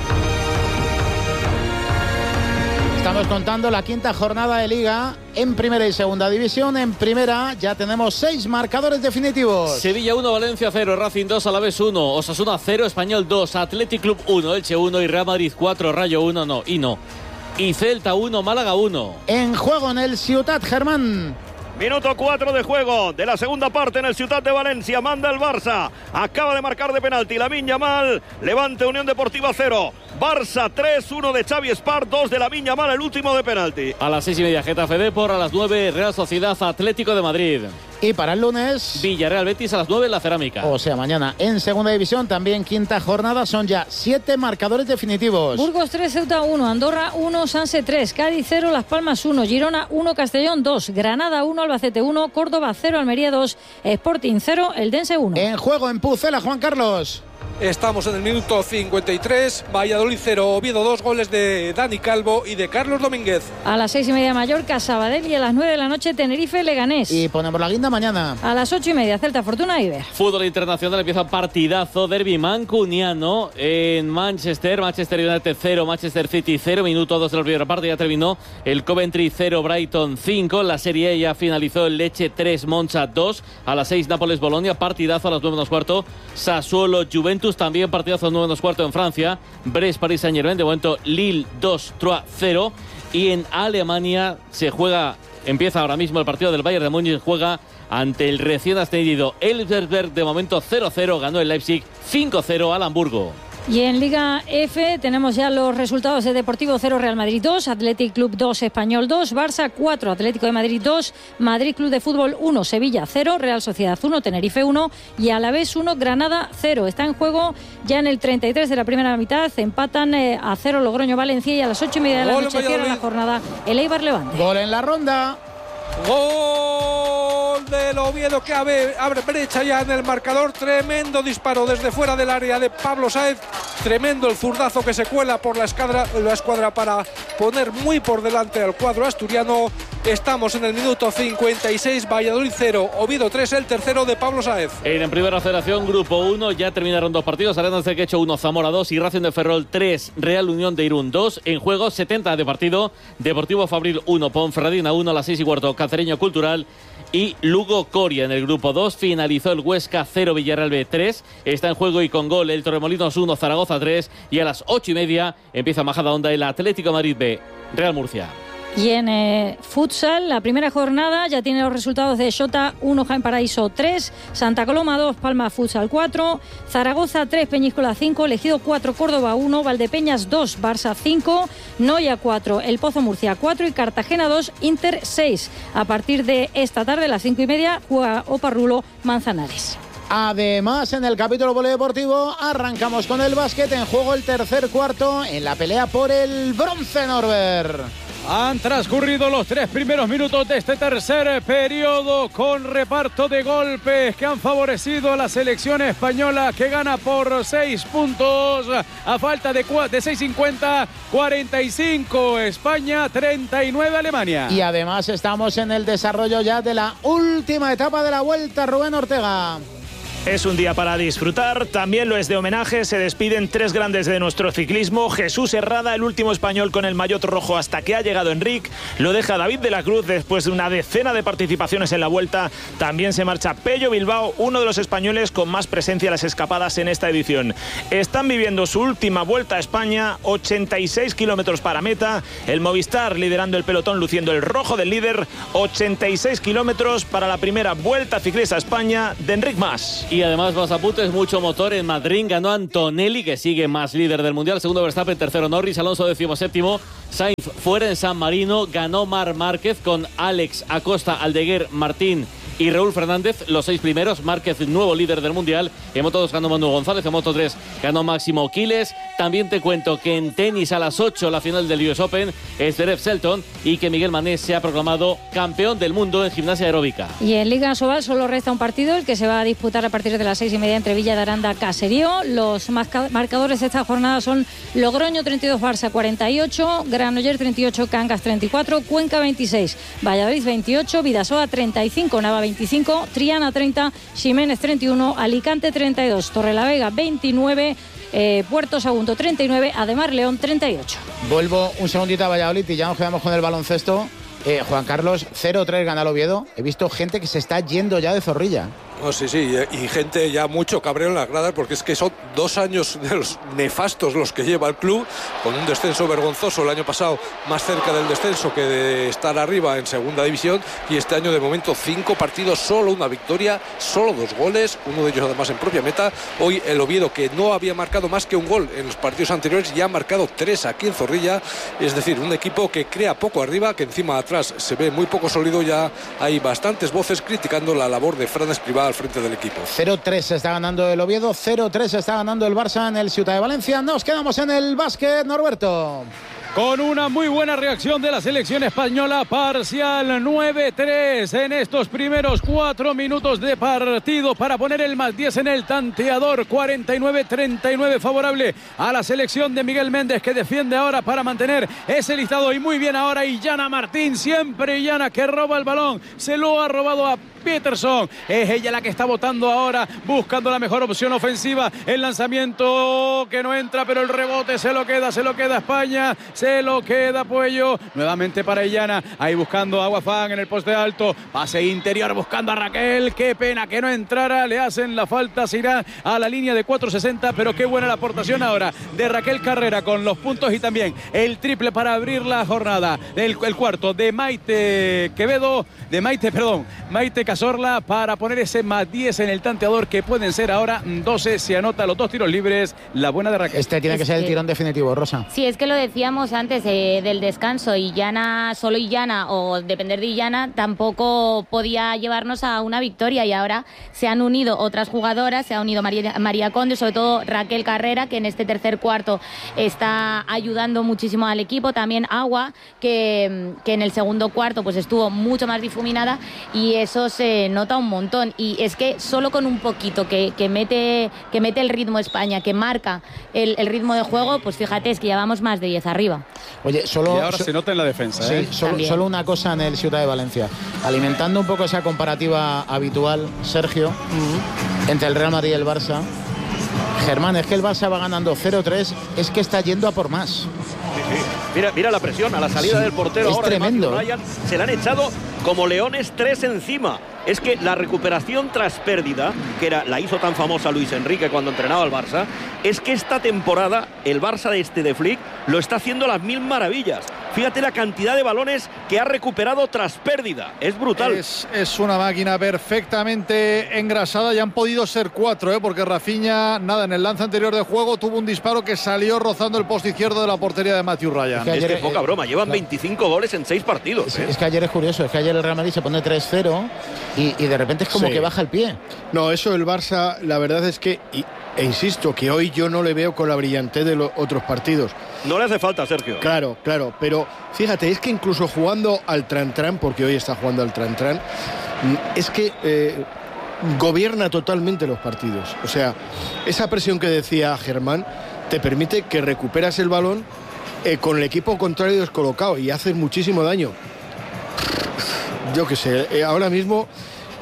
Estamos contando la quinta jornada de Liga en Primera y Segunda División. En Primera ya tenemos seis marcadores definitivos. Sevilla uno, Valencia cero, Racing dos, Alavés uno, Osasuna cero, Español dos, Athletic Club uno, Elche uno y Real Madrid cuatro, Rayo uno, no, y no. Y Celta uno, Málaga uno. En juego en el Ciutat, Germán. Minuto cuatro de juego de la segunda parte en el Ciutat de Valencia. Manda el Barça. Acaba de marcar de penalti Lamine Yamal. Levante Unión Deportiva cero. Barça tres, uno de Xavi Espart, dos de Lamine Yamal, el último de penalti. A las seis y media Getafe Depor, a las nueve Real Sociedad Atlético de Madrid. Y para el lunes Villarreal Betis a las nueve en la Cerámica. O sea, mañana en Segunda División, también quinta jornada, son ya siete marcadores definitivos. Burgos tres, Ceuta uno, Andorra uno, Sanse tres, Cádiz cero, Las Palmas uno, Girona uno, Castellón dos, Granada uno, Albacete uno, Córdoba cero, Almería dos, Sporting cero, Eldense uno. En juego en Pucela, Juan Carlos. Estamos en el minuto cincuenta y tres, Valladolid cero, Oviedo dos, goles de Dani Calvo y de Carlos Domínguez. A las seis y media Mallorca, Sabadell, y a las nueve de la noche Tenerife, Leganés. Y ponemos la guinda mañana. A las ocho y media Celta, Fortuna, Iber. Fútbol internacional, empieza partidazo, derbi mancuniano en Manchester, Manchester United cero, Manchester City cero, minuto dos de la primera parte, ya terminó el Coventry cero, Brighton cinco, la Serie A ya finalizó el Lecce tres, Monza dos, a las seis Nápoles, Bolonia, partidazo a las nueve menos cuarto, Sassuolo, Juventus, también partidazo a las nueve menos cuarto en Francia, Brest, Paris Saint-Germain, de momento Lille dos, Troyes cero, y en Alemania se juega, empieza ahora mismo el partido del Bayern de Múnich, juega ante el recién ascendido Elversberg, de momento cero cero, ganó el Leipzig cinco cero al Hamburgo. Y en Liga F tenemos ya los resultados de Deportivo cero, Real Madrid dos, Athletic Club dos, Español dos, Barça cuatro, Atlético de Madrid dos, Madrid Club de Fútbol uno, Sevilla cero, Real Sociedad uno, Tenerife uno y Alavés uno, Granada cero. Está en juego ya en el treinta y tres de la primera mitad, empatan eh, a cero Logroño Valencia y a las ocho y media de la noche cierra la jornada el Eibar Levante. Gol en la ronda. Gol del Oviedo que abre, abre brecha ya en el marcador. Tremendo disparo desde fuera del área de Pablo Sáez. Tremendo el zurdazo que se cuela por la escuadra, la escuadra para poner muy por delante al cuadro asturiano. Estamos en el minuto cincuenta y seis, Valladolid cero, Oviedo tres, el tercero de Pablo Sáez. En primera federación, grupo uno, ya terminaron dos partidos. Arenas del Quecho uno, Zamora dos y Racing de Ferrol tres, Real Unión de Irún dos. En juego setenta de partido, Deportivo Fabril uno, Ponferradina uno, a las seis y cuarto, Cacereño Cultural y Lugo Coria. En el grupo dos finalizó el Huesca cero, Villarreal B tres. Está en juego y con gol el Torremolinos uno, Zaragoza tres. Y a las ocho y media empieza Majadahonda el Atlético de Madrid B, Real Murcia. Y en eh, futsal, la primera jornada ya tiene los resultados de Xota uno, Jaén Paraíso tres, Santa Coloma dos, Palma Futsal cuatro, Zaragoza tres, Peñíscola cinco, Ejido cuatro, Córdoba uno, Valdepeñas dos, Barça cinco, Noia cuatro, El Pozo Murcia cuatro y Cartagena dos, Inter seis. A partir de esta tarde, a las cinco y media, juega Oparrulo Manzanares. Además, en el capítulo polideportivo arrancamos con el básquet, en juego el tercer cuarto en la pelea por el bronce, Norbert. Han transcurrido los tres primeros minutos de este tercer periodo con reparto de golpes que han favorecido a la selección española, que gana por seis puntos a falta de, de seis cincuenta, cuarenta y cinco España, treinta y nueve Alemania. Y además estamos en el desarrollo ya de la última etapa de la vuelta, Rubén Ortega. Es un día para disfrutar, también lo es de homenaje. Se despiden tres grandes de nuestro ciclismo. Jesús Herrada, el último español con el maillot rojo hasta que ha llegado Enric. Lo deja David de la Cruz después de una decena de participaciones en la Vuelta. También se marcha Pello Bilbao, uno de los españoles con más presencia en las escapadas en esta edición. Están viviendo su última Vuelta a España, ochenta y seis kilómetros para meta. El Movistar liderando el pelotón, luciendo el rojo del líder. ochenta y seis kilómetros para la primera Vuelta Ciclista a España de Enric Mas. Y además más apuntes, mucho motor en Madrid. Ganó Antonelli, que sigue más líder del Mundial. Segundo Verstappen, tercero Norris, Alonso decimoséptimo. Sainz fuera en San Marino. Ganó Marc Márquez con Alex Acosta, Aldeguer, Martín y Raúl Fernández, los seis primeros. Márquez, nuevo líder del Mundial. En Moto dos ganó Manu González, en Moto tres ganó Máximo Quiles. También te cuento que en tenis a las ocho la final del U S Open es Zverev Selton y que Miguel Manés se ha proclamado campeón del mundo en gimnasia aeróbica. Y en Liga Sobal solo resta un partido, el que se va a disputar a partir de las seis y media entre Villa de Aranda y Caserío. Los marcadores de esta jornada son Logroño treinta y dos, Barça cuarenta y ocho, Granollers treinta y ocho, Cangas treinta y cuatro, Cuenca veintiséis, Valladolid veintiocho, Vidasoa treinta y cinco, Nava veinticinco, Triana treinta, Ximénez treinta y uno, Alicante treinta y dos, Torrelavega veintinueve, eh, Puerto Sagunto treinta y nueve, Ademar León treinta y ocho. Vuelvo un segundito a Valladolid y ya nos quedamos con el baloncesto. Eh, Juan Carlos, cero tres gana el Oviedo. He visto gente que se está yendo ya de Zorrilla. Oh, sí, sí, y gente ya mucho cabreo en las gradas, porque es que son dos años de los nefastos los que lleva el club, con un descenso vergonzoso el año pasado, más cerca del descenso que de estar arriba en segunda división, y este año de momento cinco partidos, solo una victoria, solo dos goles, uno de ellos además en propia meta. Hoy el Oviedo, que no había marcado más que un gol en los partidos anteriores, ya ha marcado tres aquí en Zorrilla, es decir, un equipo que crea poco arriba, que encima atrás se ve muy poco sólido. Ya hay bastantes voces criticando la labor de Fran Escribá al frente del equipo. cero tres se está ganando el Oviedo, cero tres se está ganando el Barça en el Ciutat de Valencia. Nos quedamos en el básquet, Norberto. Con una muy buena reacción de la selección española, parcial nueve tres en estos primeros cuatro minutos de partido para poner el más diez en el tanteador. Cuarenta y nueve treinta y nueve favorable a la selección de Miguel Méndez, que defiende ahora para mantener ese listado. Y muy bien ahora Illana Martín, siempre Illana, que roba el balón, se lo ha robado a Peterson. Es ella la que está votando ahora, buscando la mejor opción ofensiva. El lanzamiento que no entra, pero el rebote se lo queda, se lo queda España, se lo queda Puello. Nuevamente para Illana, ahí buscando a Guafán en el poste alto. Pase interior buscando a Raquel. Qué pena que no entrara, le hacen la falta, se irá a la línea de cuatro sesenta, pero qué buena la aportación ahora de Raquel Carrera con los puntos y también el triple para abrir la jornada. El, el cuarto de Maite Quevedo, de Maite, perdón, Maite Cazorla para poner ese más diez en el tanteador, que pueden ser ahora doce. Se anota los dos tiros libres, la buena de Raquel. Este tiene es que ser que... el tirón definitivo, Rosa. Sí, es que lo decíamos antes eh, del descanso. Illana, solo Illana o depender de Illana tampoco podía llevarnos a una victoria, y ahora se han unido otras jugadoras, se ha unido María, María Conde, sobre todo Raquel Carrera, que en este tercer cuarto está ayudando muchísimo al equipo. También Agua, que, que en el segundo cuarto pues estuvo mucho más difuminada, y eso se nota un montón. Y es que solo con un poquito que, que, mete, que mete el ritmo España, que marca el, el ritmo de juego, pues fíjate, es que llevamos más de diez arriba. Oye, solo, y ahora so, se nota en la defensa. Sí, ¿eh? solo, solo una cosa en el Ciutat de Valencia. Alimentando un poco esa comparativa habitual, Sergio, uh-huh. entre el Real Madrid y el Barça. Germán, es que el Barça va ganando cero tres, es que está yendo a por más. Sí, sí. Mira, mira la presión a la salida sí, del portero. Es ahora tremendo. De Ryan, se le han echado como leones tres encima. Es que la recuperación tras pérdida, que era, la hizo tan famosa Luis Enrique cuando entrenaba al Barça, es que esta temporada el Barça de este de Flick lo está haciendo a las mil maravillas. Fíjate la cantidad de balones que ha recuperado tras pérdida. Es brutal. Es, es una máquina perfectamente engrasada. Ya han podido ser cuatro, ¿eh? porque Rafinha, nada, en el lance anterior de juego tuvo un disparo que salió rozando el poste izquierdo de la portería de Matthew Ryan. Es que, ayer, es que poca broma, llevan claro. veinticinco goles en seis partidos. Es, ¿eh? es que ayer es curioso, es que ayer el Real Madrid se pone tres cero y, y de repente es como sí. que baja el pie. No, eso el Barça, la verdad es que, y, e insisto, que hoy yo no le veo con la brillantez de los otros partidos. No le hace falta, Sergio. Claro, claro, pero fíjate, es que incluso jugando al tran-tran, porque hoy está jugando al tran-tran, es que eh, gobierna totalmente los partidos. O sea, esa presión que decía Germán te permite que recuperas el balón eh, con el equipo contrario descolocado y haces muchísimo daño. Yo qué sé, eh, ahora mismo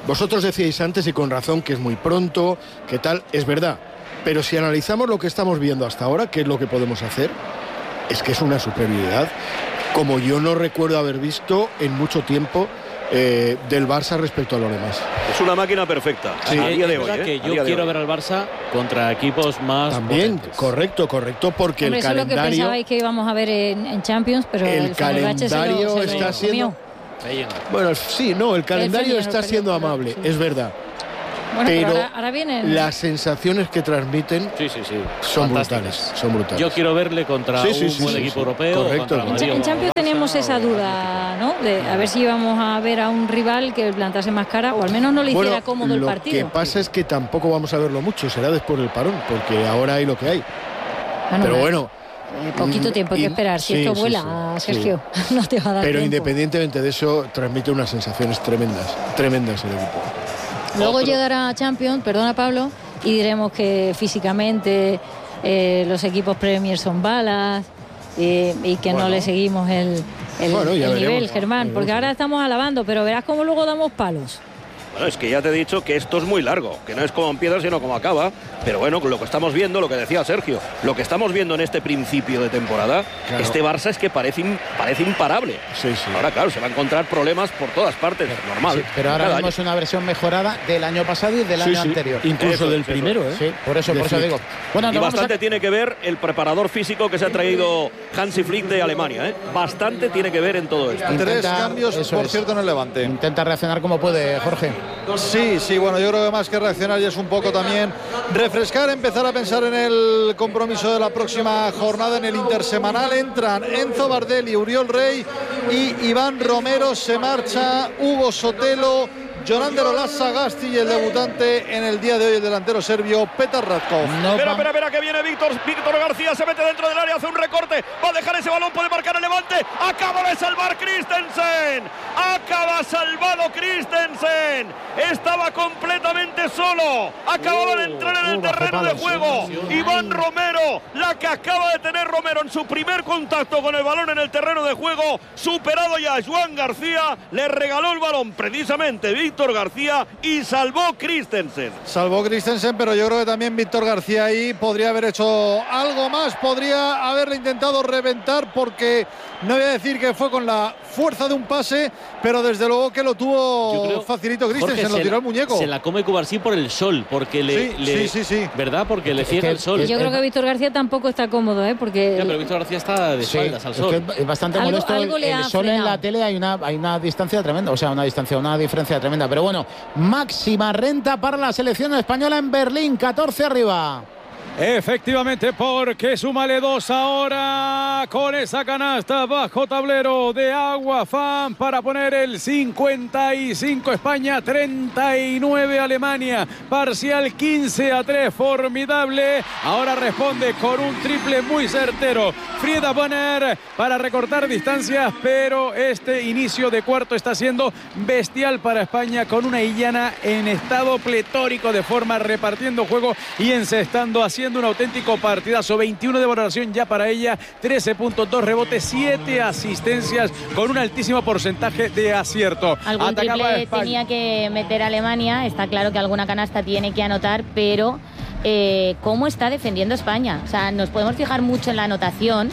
Vosotros decíais antes, y con razón, que es muy pronto, que tal, es verdad. Pero si analizamos lo que estamos viendo hasta ahora, ¿qué es lo que podemos hacer? Es que es una superioridad como yo no recuerdo haber visto en mucho tiempo eh, del Barça respecto a los demás. Es una máquina perfecta. Sí, a día de es hoy. verdad ¿eh? que yo quiero ver al Barça contra equipos más También, potentes. correcto, correcto, porque Hombre, el eso es lo que calendario... pensabais que íbamos a ver en, en Champions, pero el, el Fenerbahce calendario se lo, se está lo siendo... comió. Bueno, sí, no, el calendario El está Feyenoord siendo perdió, amable, sí. es verdad. Bueno, pero, pero ahora, ahora vienen... las sensaciones que transmiten sí, sí, sí. son Fantásticas. brutales, son brutales. Yo quiero verle contra Sí, sí, un sí, buen sí, equipo sí. europeo. Correcto. Contra En, Madrid, en Champions o teníamos Barça, esa o duda, ¿no? De a ver si íbamos a ver a un rival que plantase más cara o al menos no le hiciera Bueno, cómodo el lo partido. que pasa es que tampoco vamos a verlo mucho, será después del parón, porque ahora hay lo que hay. Bueno, Pero una- bueno, eh, poquito tiempo hay que in- esperar. Si sí, esto sí, vuela, sí, Sergio, no te va a dar pero tiempo. independientemente de eso, transmite unas sensaciones tremendas, tremendas el equipo. Luego Otro. llegará Champions, perdona Pablo, y diremos que físicamente eh, los equipos Premier son balas eh, y que Bueno. no le seguimos el, el, Bueno, ya el veremos, nivel, ¿no? Germán, Veremos, porque sí. ahora estamos alabando, pero verás cómo luego damos palos. Bueno, es que ya te he dicho que esto es muy largo, que no es como empieza, sino como acaba. Pero bueno, lo que estamos viendo, lo que decía Sergio, lo que estamos viendo en este principio de temporada, Claro. este Barça es que parece, im- parece imparable. Sí, sí. Ahora, claro, se va a encontrar problemas por todas partes, es normal. Sí, pero ahora Cada mismo año. es una versión mejorada del año pasado y del Sí, año sí, anterior. incluso Eso, del eso. primero, ¿eh? Sí, por eso, De por eso Flick. digo. Bueno, Y nos vamos a- bastante tiene que ver el preparador físico que se ha traído Hansi Flick de Alemania. ¿eh? Bastante tiene que ver en todo esto. Tres Intenta- cambios, eso por es. cierto, en el Levante. Intenta reaccionar como puede, Jorge. Sí, sí, bueno, yo creo que más que reaccionar y es un poco también refrescar, empezar a pensar en el compromiso de la próxima jornada en el intersemanal. Entran Enzo Bardelli, Uriol Rey y Iván Romero. Se marcha Hugo Sotelo, Jonander Olasa-Gasti y el debutante en el día de hoy, el delantero serbio Petar Ratkov. No Espera, va- espera, espera, que viene Víctor. Víctor García se mete dentro del área, hace un recorte. Va a dejar ese balón, puede marcar el Levante. Acaba de salvar Christensen. Acaba salvado Christensen. Estaba completamente solo. Acababa de entrar en el uh, bajo terreno de palos, juego. sí. Iván Romero, la que acaba de tener Romero en su primer contacto con el balón en el terreno de juego. Superado ya Joan García. Le regaló el balón precisamente Víctor García y salvó Christensen. Salvó Christensen, pero yo creo que también Víctor García ahí podría haber hecho algo más, podría haberle intentado reventar, porque no voy a decir que fue con la fuerza de un pase, pero desde luego que lo Yo tuvo creo, facilito Jorge, Christensen, lo se tiró la- el muñeco. Se la come Cubarsí por el sol, porque le, Sí, le- sí, sí, sí. ¿verdad? Porque le Es ciega que- el sol. es- Yo creo es- que Víctor García tampoco está cómodo, ¿eh? Porque Ya, pero Víctor García está de Sí, espaldas al es sol. que es bastante Algo- molesto. algo le el ha sol en frenado. la tele hay una, hay una distancia tremenda, o sea, una distancia, una diferencia tremenda. Pero bueno, máxima renta para la selección española en Berlín, catorce arriba. Efectivamente, porque súmale dos ahora con esa canasta bajo tablero de Agua Fan para poner el cincuenta y cinco España, treinta y nueve Alemania, parcial quince a tres, formidable. Ahora responde con un triple muy certero Frieda Bonner para recortar distancias, pero este inicio de cuarto está siendo bestial para España, con una Illana en estado pletórico de forma, repartiendo juego y encestando, haciendo un auténtico partidazo. veintiuno de valoración ya para ella, trece puntos, dos rebotes, siete asistencias, con un altísimo porcentaje de acierto. Algún Atacaba triple España. tenía que meter Alemania, está claro que alguna canasta tiene que anotar, pero eh, ¿cómo está defendiendo España? O sea, nos podemos fijar mucho en la anotación,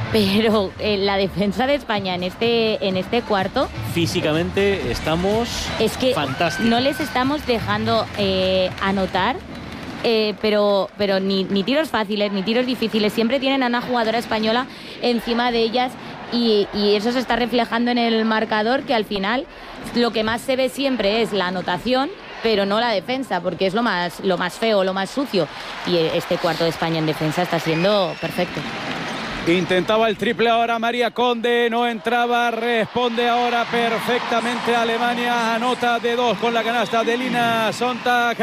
pero eh, la defensa de España en este, en este cuarto Físicamente estamos es que fantásticos. no les estamos dejando eh, anotar. Eh, pero pero ni, ni tiros fáciles, ni tiros difíciles. Siempre tienen a una jugadora española encima de ellas y, y eso se está reflejando en el marcador, que al final lo que más se ve siempre es la anotación, pero no la defensa, porque es lo más, lo más feo, lo más sucio. Y este cuarto de España en defensa está siendo perfecto. Intentaba el triple ahora María Conde, no entraba, responde ahora perfectamente Alemania, anota de dos con la canasta de Lina Sonntag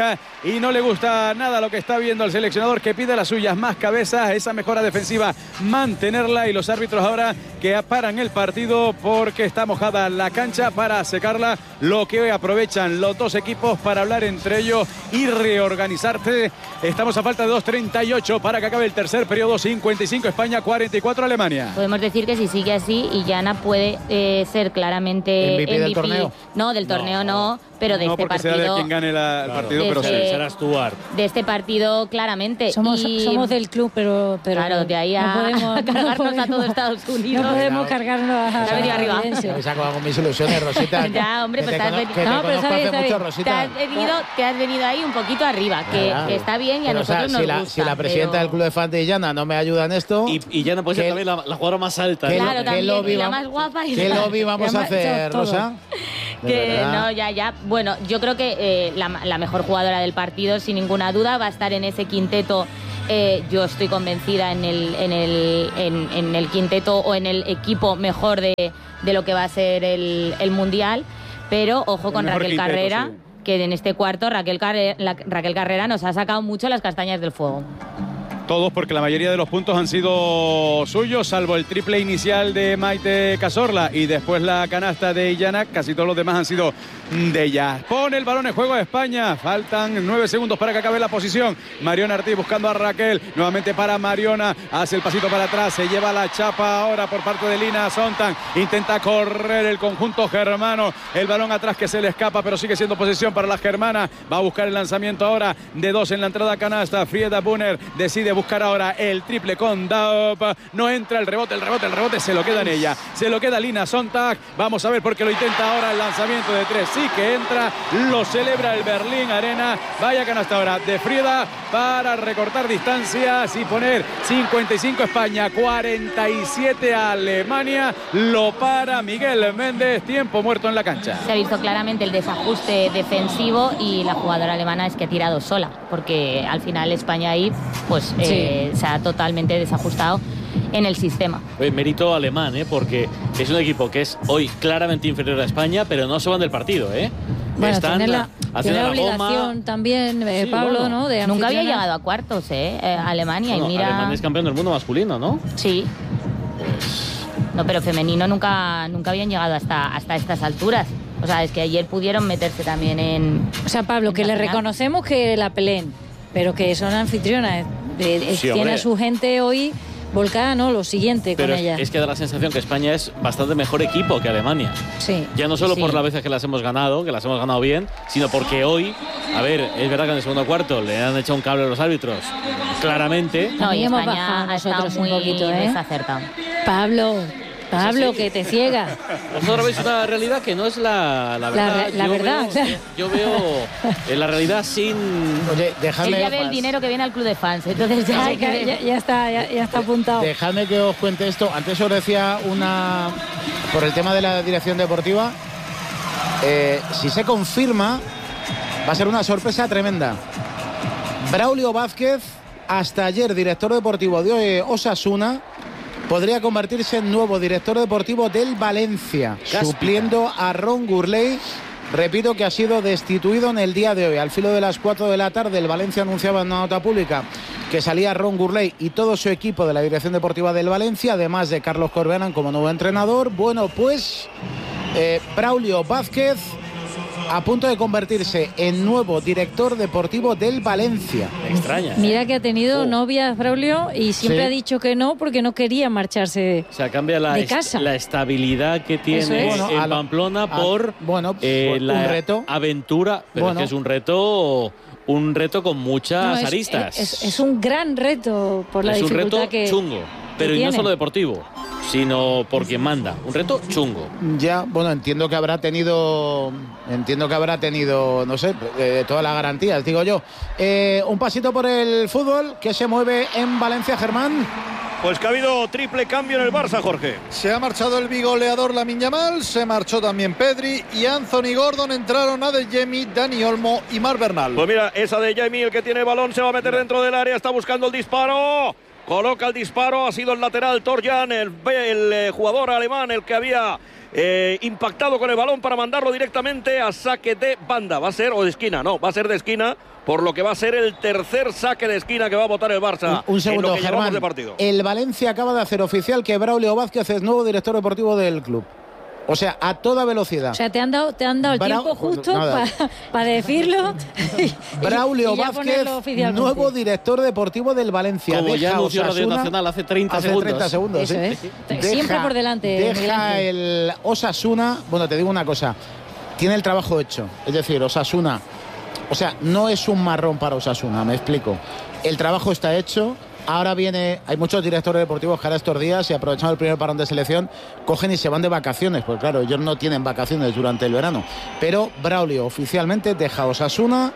y no le gusta nada lo que está viendo el seleccionador, que pide las suyas, más cabezas, esa mejora defensiva, mantenerla, y los árbitros ahora que paran el partido porque está mojada la cancha para secarla, lo que hoy aprovechan los dos equipos para hablar entre ellos y reorganizarse. Estamos a falta de dos treinta y ocho para que acabe el tercer periodo. Cincuenta y cinco España, cuarenta y cuatro Alemania. Podemos decir que si sigue así, Illana puede eh, ser claramente M V P M V P del torneo. No, del torneo no, no pero de no, este porque partido. será de quien gane la, el Claro. partido, De pero ese- sí. Será Stuart. De este partido claramente. Somos, Y- somos del club, pero, pero Claro, de ahí a, no podemos, a cargarnos no podemos- a todo Estados Unidos. No podemos cargarnos a, Se ha venido a arriba. Estadounidense. Me saco con mis ilusiones, Rosita. Ya, hombre, que pues te, te has cono- venido- que te No, pero conozco está bien, hace está mucho, bien. Te Rosita. has, venido, te has venido ahí un poquito arriba, que, Claro. que está bien y a Pero, o sea, nosotros si nos la, gusta. si la presidenta pero- del club de fans de Illana no me ayuda en esto, Y, y ya no puede ser ¿Qué- también la, la jugadora más alta. ¿qué ¿no? Claro, ¿Qué también, lobby y la va- más guapa. Y ¿qué la- lobby vamos a Ya me- hacer, todo. Rosa? De Que verdad. no, ya, ya. Bueno, yo creo que eh, la, la mejor jugadora del partido, sin ninguna duda, va a estar en ese quinteto. Eh, yo estoy convencida en el, en, el, en, en el quinteto o en el equipo mejor de, de lo que va a ser el, el Mundial. Pero ojo con mejor Raquel quinteto, Carrera, sí. que en este cuarto Raquel, Carre- la- Raquel Carrera nos ha sacado mucho las castañas del fuego. Todos, porque la mayoría de los puntos han sido suyos, salvo el triple inicial de Maite Cazorla y después la canasta de Illana. Casi todos los demás han sido de ella. Pone el balón en juego a España. Faltan nueve segundos para que acabe la posición. Mariona Ortiz buscando a Raquel. Nuevamente para Mariona. Hace el pasito para atrás. Se lleva la chapa ahora por parte de Lina Sontan. Intenta correr el conjunto germano. El balón atrás que se le escapa, pero sigue siendo posesión para la germana. Va a buscar el lanzamiento ahora de dos en la entrada canasta. Frieda Bunner decide buscar ahora el triple con Daup. No entra el rebote, el rebote, el rebote se lo queda en ella. Se lo queda Lina Sonntag. Vamos a ver porque lo intenta ahora el lanzamiento de tres. Sí que entra, lo celebra el Berlín Arena. Vaya canasta ahora de Frieda para recortar distancias y poner cincuenta y cinco España, cuarenta y siete Alemania. Lo para Miguel Méndez. Tiempo muerto en la cancha. Se ha visto claramente el desajuste defensivo y la jugadora alemana es que ha tirado sola, porque al final España ahí pues eh, se ha totalmente desajustado en el sistema. Oye, mérito alemán, ¿eh? Porque es un equipo que es hoy claramente inferior a España, pero no se van del partido, ¿eh? Bueno, Están tiene la, haciendo tiene la la goma. obligación también, eh, Sí, Pablo, bueno. ¿no? De Nunca había anfitriona. llegado a cuartos, ¿eh? Eh, Alemania, Bueno, y mira... Alemania es campeón del mundo masculino, ¿no? Sí. No, pero femenino nunca, nunca habían llegado hasta, hasta estas alturas. O sea, es que ayer pudieron meterse también en... O sea, Pablo, en que la le final. reconocemos que la peleen, pero que son anfitrionas. De- de- Sí, tiene hombre. a su gente hoy volcada, ¿no? Lo siguiente Pero con es, ella. es que da la sensación que España es bastante mejor equipo que Alemania. Sí. Ya no solo Sí. por las veces que las hemos ganado, que las hemos ganado bien, sino porque hoy, a ver, es verdad que en el segundo cuarto le han echado un cable a los árbitros, claramente. No, y También hemos España bajado ha estado nosotros un muy poquito, ¿eh? desacertado. Pablo, Pablo, así. que te ciega. Vosotros veis una realidad que no es la, la verdad. re- la Yo verdad, veo- claro. Yo veo eh, la realidad sin... Oye, Él dejadme, ya ve el dinero que viene al club de fans, entonces ya... Ay, que ya, ya está, ya, ya está apuntado. dejadme que os cuente esto. Antes os decía una... Por el tema de la dirección deportiva, eh, si se confirma, va a ser una sorpresa tremenda. Braulio Vázquez, hasta ayer director deportivo de Osasuna, podría convertirse en nuevo director deportivo del Valencia, Cáspita. supliendo a Ron Gurley. Repito que ha sido destituido en el día de hoy. Al filo de las cuatro de la tarde, el Valencia anunciaba en una nota pública que salía Ron Gurley y todo su equipo de la dirección deportiva del Valencia, además de Carlos Corberán como nuevo entrenador. Bueno, pues eh, Braulio Vázquez a punto de convertirse en nuevo director deportivo del Valencia. Me extraña. ¿eh? Mira que ha tenido Oh. novias, Braulio, y siempre Sí. ha dicho que no porque no quería marcharse. O sea, cambia la, de est- casa. la estabilidad que tiene Eso es. Bueno, en a lo- Pamplona a- por bueno, eh, pues, la un reto. aventura, pero Bueno. es que es un reto, un reto con muchas No, es, aristas. es- es un gran reto por la Es un dificultad reto que chungo, pero y no tiene. solo deportivo, sino por quien manda. Un reto chungo. Ya, bueno, entiendo que habrá tenido, entiendo que habrá tenido, no sé, eh, todas las garantías, digo yo. Eh, un pasito por el fútbol que se mueve en Valencia, Germán. Pues que ha habido triple cambio en el Barça, Jorge. Se ha marchado el bigoleador Lamine Yamal, se marchó también Pedri y Anthony Gordon. Entraron Adeyemi, Dani Olmo y Mar Bernal. Pues mira, esa de Jamie, el que tiene balón, se va a meter dentro del área, está buscando el disparo. Coloca el disparo, ha sido el lateral Torjan, el, el eh, jugador alemán, el que había eh, impactado con el balón para mandarlo directamente a saque de banda. Va a ser, o de esquina, no, va a ser de esquina, por lo que va a ser el tercer saque de esquina que va a botar el Barça. Un, un segundo, en lo que Germán. de partido. El Valencia acaba de hacer oficial que Braulio Vázquez es nuevo director deportivo del club. O sea, a toda velocidad. O sea, te han dado, te han dado el Bra tiempo justo Nada. para pa decirlo. Braulio y ya Vázquez, nuevo director deportivo del Valencia. Como deja ya anunció Osasuna, Radio Nacional hace treinta hace segundos. treinta segundos, Eso ¿sí? es. Deja, Siempre por delante. Deja el Osasuna. Bueno, te digo una cosa. Tiene el trabajo hecho. Es decir, Osasuna. O sea, no es un marrón para Osasuna, me explico. El trabajo está hecho. Ahora viene, hay muchos directores deportivos que ahora estos días, y aprovechando el primer parón de selección, cogen y se van de vacaciones, porque claro, ellos no tienen vacaciones durante el verano. Pero Braulio oficialmente deja Osasuna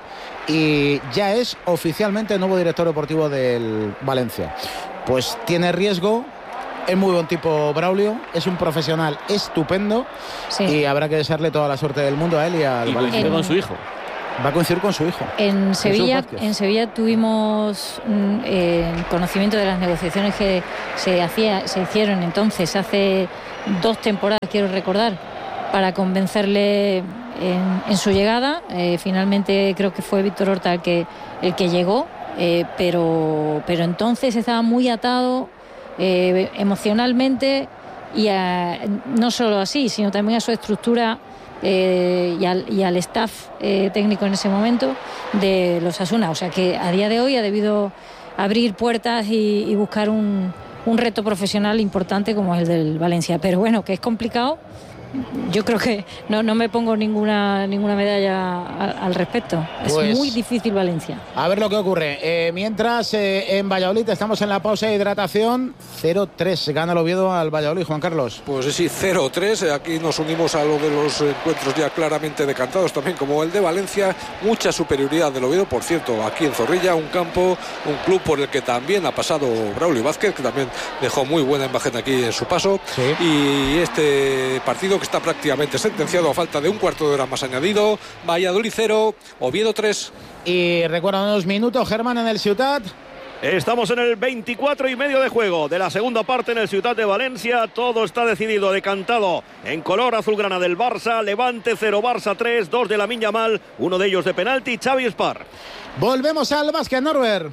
y ya es oficialmente nuevo director deportivo del Valencia. Pues tiene riesgo, es muy buen tipo Braulio, es un profesional estupendo, sí. Y habrá que desearle toda la suerte del mundo a él y al y Valencia. Y con su hijo. Va a coincidir con su hijo. En Sevilla, en Sevilla tuvimos eh, conocimiento de las negociaciones que se hacía, se hicieron entonces, hace dos temporadas, quiero recordar, para convencerle en, en su llegada. Eh, finalmente creo que fue Víctor Horta el que, el que llegó, eh, pero, pero entonces estaba muy atado eh, emocionalmente y a, no solo así, sino también a su estructura. Eh, y, al, y al staff eh, técnico en ese momento de los Osasuna, o sea que a día de hoy ha debido abrir puertas y, y buscar un, un reto profesional importante como el del Valencia, pero bueno, que es complicado. Yo creo que no, no me pongo ninguna ninguna medalla al, al respecto. Es pues, muy difícil Valencia. A ver lo que ocurre. Eh, mientras eh, en Valladolid estamos en la pausa de hidratación. cero tres gana el Oviedo al Valladolid, Juan Carlos. Pues sí, cero tres. Aquí nos unimos a lo de los encuentros ya claramente decantados también, como el de Valencia. Mucha superioridad del Oviedo, por cierto, aquí en Zorrilla, un campo, un club por el que también ha pasado Braulio Vázquez, que también dejó muy buena imagen aquí en su paso. Sí. Y este partido que está prácticamente sentenciado a falta de un cuarto de hora más añadido. Valladolid cero, Oviedo tres. Y recuerda unos minutos, Germán, en el Ciutat. Estamos en el veinticuatro y medio de juego de la segunda parte en el Ciutat de Valencia. Todo está decidido, decantado en color azulgrana del Barça. Levante cero, Barça tres, dos de Lamine Yamal, uno de ellos de penalti, Xavi Espar. Volvemos al básquet, Norbert.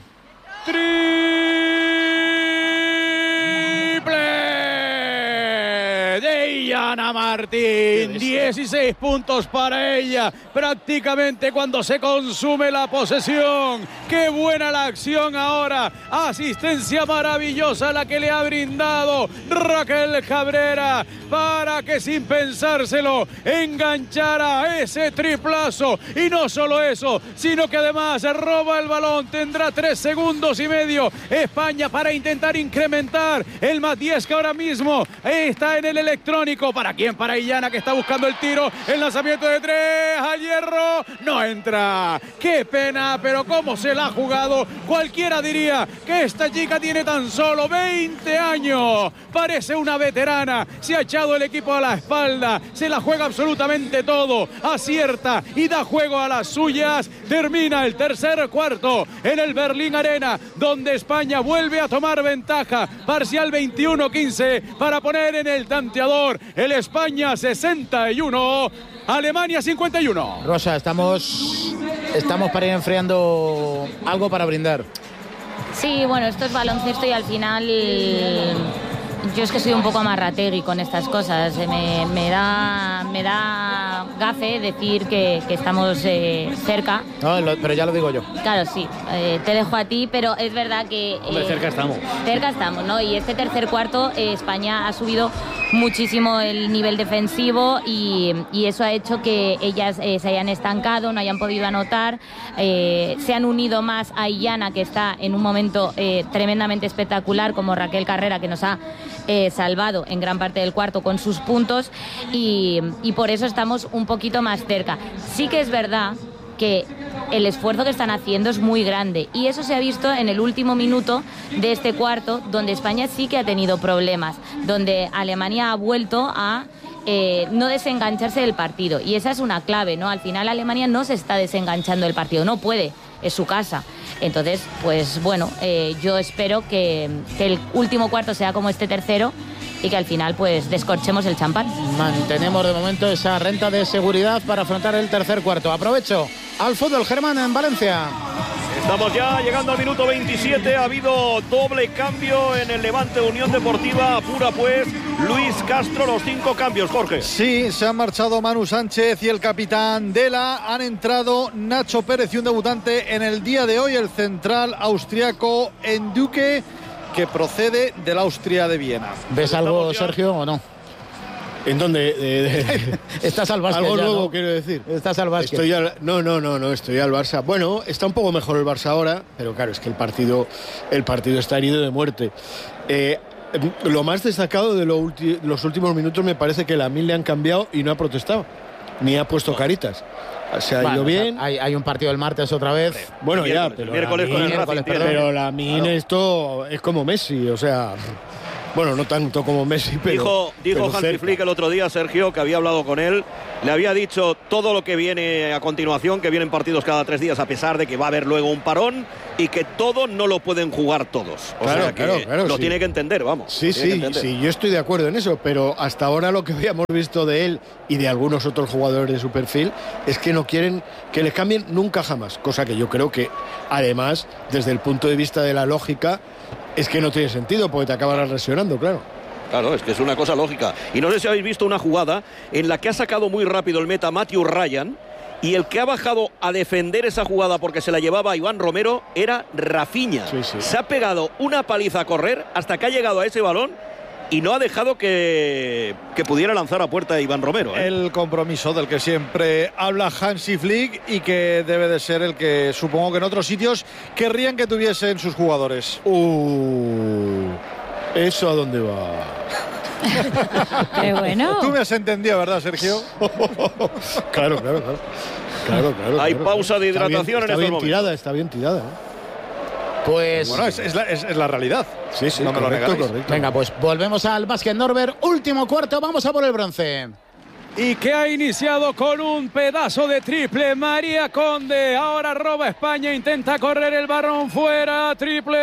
Ana Martín, dieciséis puntos para ella, prácticamente cuando se consume la posesión. Qué buena la acción ahora, asistencia maravillosa la que le ha brindado Raquel Cabrera para que sin pensárselo enganchara ese triplazo. Y no solo eso, sino que además roba el balón, tendrá tres segundos y medio España para intentar incrementar el más diez que ahora mismo está en el electrónico. ¿Para quién? Para Illana, que está buscando el tiro, el lanzamiento de tres al hierro, no entra. Qué pena, pero cómo se la ha jugado. Cualquiera diría que esta chica tiene tan solo veinte años, parece una veterana, se ha echado el equipo a la espalda, se la juega absolutamente todo, acierta y da juego a las suyas. Termina el tercer cuarto en el Berlín Arena, donde España vuelve a tomar ventaja, parcial veintiuno quince, para poner en el tanteador el España sesenta y uno, Alemania cincuenta y uno. Rosa, estamos, estamos para ir enfriando algo para brindar. Sí, bueno, esto es baloncesto y al final yo es que soy un poco amarrategui con estas cosas. Me, me da me da gafe decir que, que estamos eh, cerca. No, lo, pero ya lo digo yo. Claro, sí, eh, te dejo a ti, pero es verdad que... Eh, Hombre, cerca estamos. Cerca estamos, ¿no? Y este tercer cuarto eh, España ha subido muchísimo el nivel defensivo y, y eso ha hecho que ellas eh, se hayan estancado, no hayan podido anotar, eh, se han unido más a Illana, que está en un momento eh, tremendamente espectacular, como Raquel Carrera, que nos ha eh, salvado en gran parte del cuarto con sus puntos, y, y por eso estamos un poquito más cerca. Sí que es verdad que el esfuerzo que están haciendo es muy grande y eso se ha visto en el último minuto de este cuarto, donde España sí que ha tenido problemas, donde Alemania ha vuelto a eh, no desengancharse del partido, y esa es una clave, ¿no? Al final Alemania no se está desenganchando del partido, no puede, es su casa. Entonces, pues bueno, eh, yo espero que, que el último cuarto sea como este tercero y que al final pues descorchemos el champán. Mantenemos de momento esa renta de seguridad para afrontar el tercer cuarto. Aprovecho al fútbol, Germán, en Valencia. Estamos ya llegando al minuto veintisiete. Ha habido doble cambio en el Levante Unión Deportiva. Apura pues Luis Castro los cinco cambios, Jorge. Sí, se han marchado Manu Sánchez y el capitán Dela. Han entrado Nacho Pérez y un debutante en el día de hoy, el central austriaco Enduque, que procede del Austria de Viena. ¿Ves algo, Sergio, o no? ¿En dónde? De, de, Estás al básquet. Algo ya, nuevo, ¿no? quiero decir. Estás al básquet. Estoy al, no, no, no, no, estoy al Barça. Bueno, está un poco mejor el Barça ahora, pero claro, es que el partido, el partido está herido de muerte. Eh, lo más destacado de lo ulti, los últimos minutos me parece que Lamine le han cambiado y no ha protestado, ni ha puesto caritas. Se ha bueno, ido bien. O sea, hay, hay un partido el martes otra vez. Bueno, el ya, miércoles, pero el miércoles con el Racing, pero Lamine claro. Esto es como Messi, o sea... Bueno, no tanto como Messi, pero... Dijo, dijo pero Hansi Flick el otro día, Sergio, que había hablado con él. Le había dicho todo lo que viene a continuación, que vienen partidos cada tres días, a pesar de que va a haber luego un parón y que todo no lo pueden jugar todos. O claro, sea que claro, claro, lo sí. tiene que entender, vamos. Sí, sí, sí, yo estoy de acuerdo en eso, pero hasta ahora lo que habíamos visto de él y de algunos otros jugadores de su perfil es que no quieren que les cambien nunca jamás, cosa que yo creo que, además, desde el punto de vista de la lógica, es que no tiene sentido, porque te acabarás lesionando, claro. Claro, es que es una cosa lógica. Y no sé si habéis visto una jugada en la que ha sacado muy rápido el meta Matthew Ryan, y el que ha bajado a defender esa jugada porque se la llevaba a Iván Romero era Rafinha. Sí, sí. Se ha pegado una paliza a correr hasta que ha llegado a ese balón y no ha dejado que, que pudiera lanzar a puerta a Iván Romero, ¿eh? El compromiso del que siempre habla Hansi Flick y que debe de ser el que supongo que en otros sitios querrían que tuviesen sus jugadores. Uh, ¿Eso a dónde va? Qué bueno. Tú me has entendido, ¿verdad, Sergio? Claro, claro, claro. Claro, claro, Hay claro, pausa de está hidratación bien, en está estos bien momentos. tirada, está bien tirada, ¿eh? Pues... Bueno, es, es, la, es, es la realidad. Sí, sí, no me correcto, lo negáis. correcto. Venga, pues volvemos al básquet, Norbert. Último cuarto, vamos a por el bronce. Y que ha iniciado con un pedazo de triple María Conde. Ahora roba España, intenta correr el balón fuera. Triple.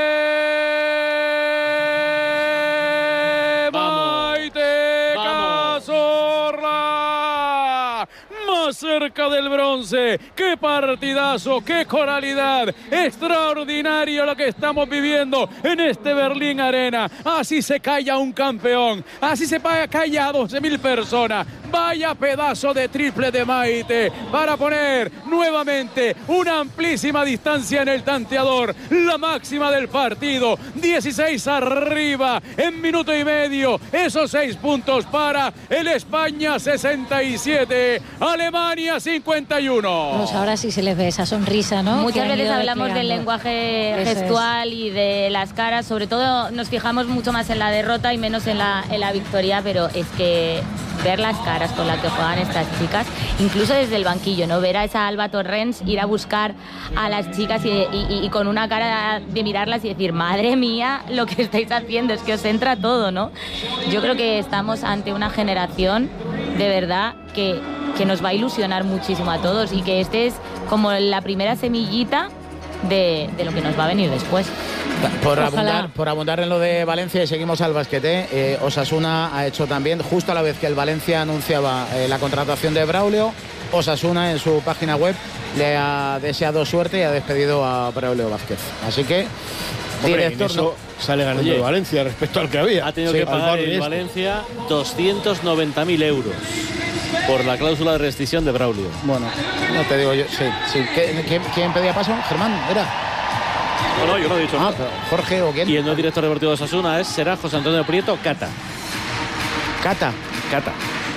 Vamos. Maite Vamos. Cazorla. Más cerca del bronce. Qué partidazo, qué coralidad. Extraordinario lo que estamos viviendo en este Berlín Arena. Así se calla un campeón. Así se calla a doce mil personas. Vaya pedazo de triple de Maite para poner nuevamente una amplísima distancia en el tanteador. La máxima del partido. dieciséis arriba en minuto y medio. Esos seis puntos para el España sesenta y siete. Alemania cincuenta y uno. Pues ahora sí se les ve esa sonrisa, ¿no? Muchas Que han veces ido hablamos del desplegando. lenguaje Eso gestual y de las caras, sobre todo nos fijamos mucho más en la derrota y menos en la, en la victoria, pero es que ver las caras con las que juegan estas chicas, incluso desde el banquillo, ¿no? Ver a esa Alba Torrens ir a buscar a las chicas y, y, y con una cara de mirarlas y decir, madre mía, lo que estáis haciendo, es que os entra todo, ¿no? Yo creo que estamos ante una generación de verdad que, que nos va a ilusionar muchísimo a todos y que este es como la primera semillita de, de lo que nos va a venir después. Por Ojalá. abundar, por abundar en lo de Valencia y seguimos al basquete, eh, Osasuna ha hecho también, justo a la vez que el Valencia anunciaba eh, la contratación de Braulio, Osasuna en su página web le ha deseado suerte y ha despedido a Braulio Vázquez. Así que, Hombre, director, en eso no- sale ganando Oye, el Valencia respecto al que había. Ha tenido Sí, que al pagar Barney el este. Valencia doscientos noventa mil euros por la cláusula de rescisión de Braulio. Bueno, no te digo yo, sí, sí. ¿Qué- ¿Quién, quién pedía paso? Germán, ¿era? No, no, yo no he dicho Ah, nada. pero Jorge o quién. Y el nuevo director deportivo de Osasuna es, será José Antonio Prieto Cata. Cata. Cata.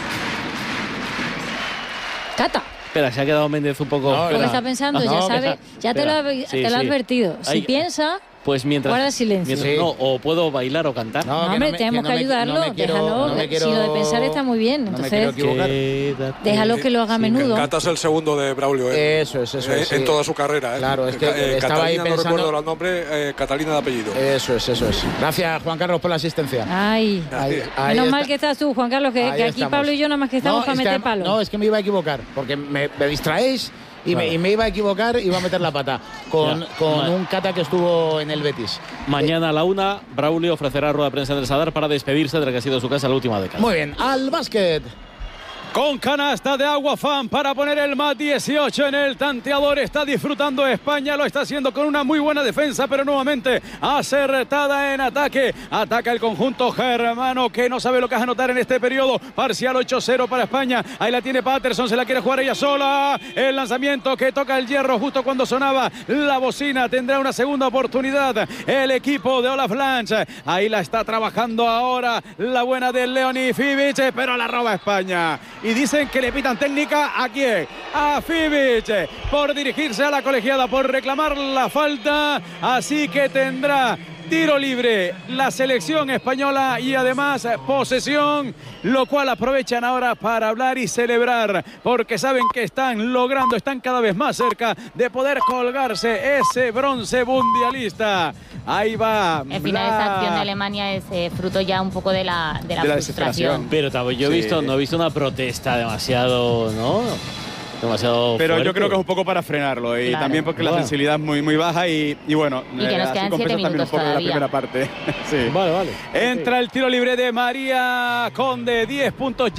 Cata. Espera, se ha quedado Méndez un poco... No, Lo que Espera. está pensando, No, ya que sabe, está- ya te lo, ha- espera. te Sí, lo ha sí. advertido. Si Hay- piensa, Pues mientras... guarda silencio. mientras- Sí. No, o puedo bailar o cantar. No, que hombre, me- tenemos no que me- ayudarlo, no me quiero- déjalo, no me quiero- si lo de pensar está muy bien, no me entonces quiero equivocar. Quédate. déjalo que lo haga a menudo. Cata es el segundo de Braulio, ¿eh? Eso es, eso Eh, es. sí. en toda su carrera. ¿eh? Claro, es que Eh, estaba ahí Catalina, pensando- no recuerdo el nombre, eh, Catalina de apellido. Eso es, eso es. Gracias, Juan Carlos, por la asistencia. Ay, Ahí- ahí menos está. mal que estás tú, Juan Carlos, que, Ahí que aquí estamos. Pablo y yo nada más que estamos No, para es meter que- palos. No, es que me iba a equivocar, porque me, me distraéis y, Claro. me, y me iba a equivocar, iba a meter la pata con, Ya. con Ma- un cata que estuvo en el Betis. Mañana a la una, Braulio ofrecerá rueda de prensa en el Sadar para despedirse de la que ha sido su casa la última década. Muy bien, al básquet. Con canasta de Agua Fan para poner el más dieciocho en el tanteador. Está disfrutando España, lo está haciendo con una muy buena defensa, pero nuevamente acertada en ataque. Ataca el conjunto germano que no sabe lo que es anotar en este periodo. Parcial ocho cero para España. Ahí la tiene Patterson, se la quiere jugar ella sola. El lanzamiento que toca el hierro justo cuando sonaba la bocina. Tendrá una segunda oportunidad el equipo de Olaf Lange. Ahí la está trabajando ahora la buena de Leonie Fibic, pero la roba España. Y dicen que le pitan técnica. ¿A quién? A Fibic, por dirigirse a la colegiada, por reclamar la falta. Así que tendrá tiro libre la selección española y además posesión, lo cual aprovechan ahora para hablar y celebrar, porque saben que están logrando, están cada vez más cerca de poder colgarse ese bronce mundialista. Ahí va. En fin, la... esa acción de Alemania es eh, fruto ya un poco de la, de la, De la frustración. Pero Tavo, yo he Sí. visto, no he visto una protesta demasiado, ¿no? Demasiado Pero fuerte. yo creo que es un poco para frenarlo y Claro. también porque la Bueno. sensibilidad es muy, muy baja y, y bueno, Y que nos así quedan compensa siete también un minutos poco de la todavía. primera parte. Sí. Vale, vale. Entra el tiro libre de María Conde, diez puntos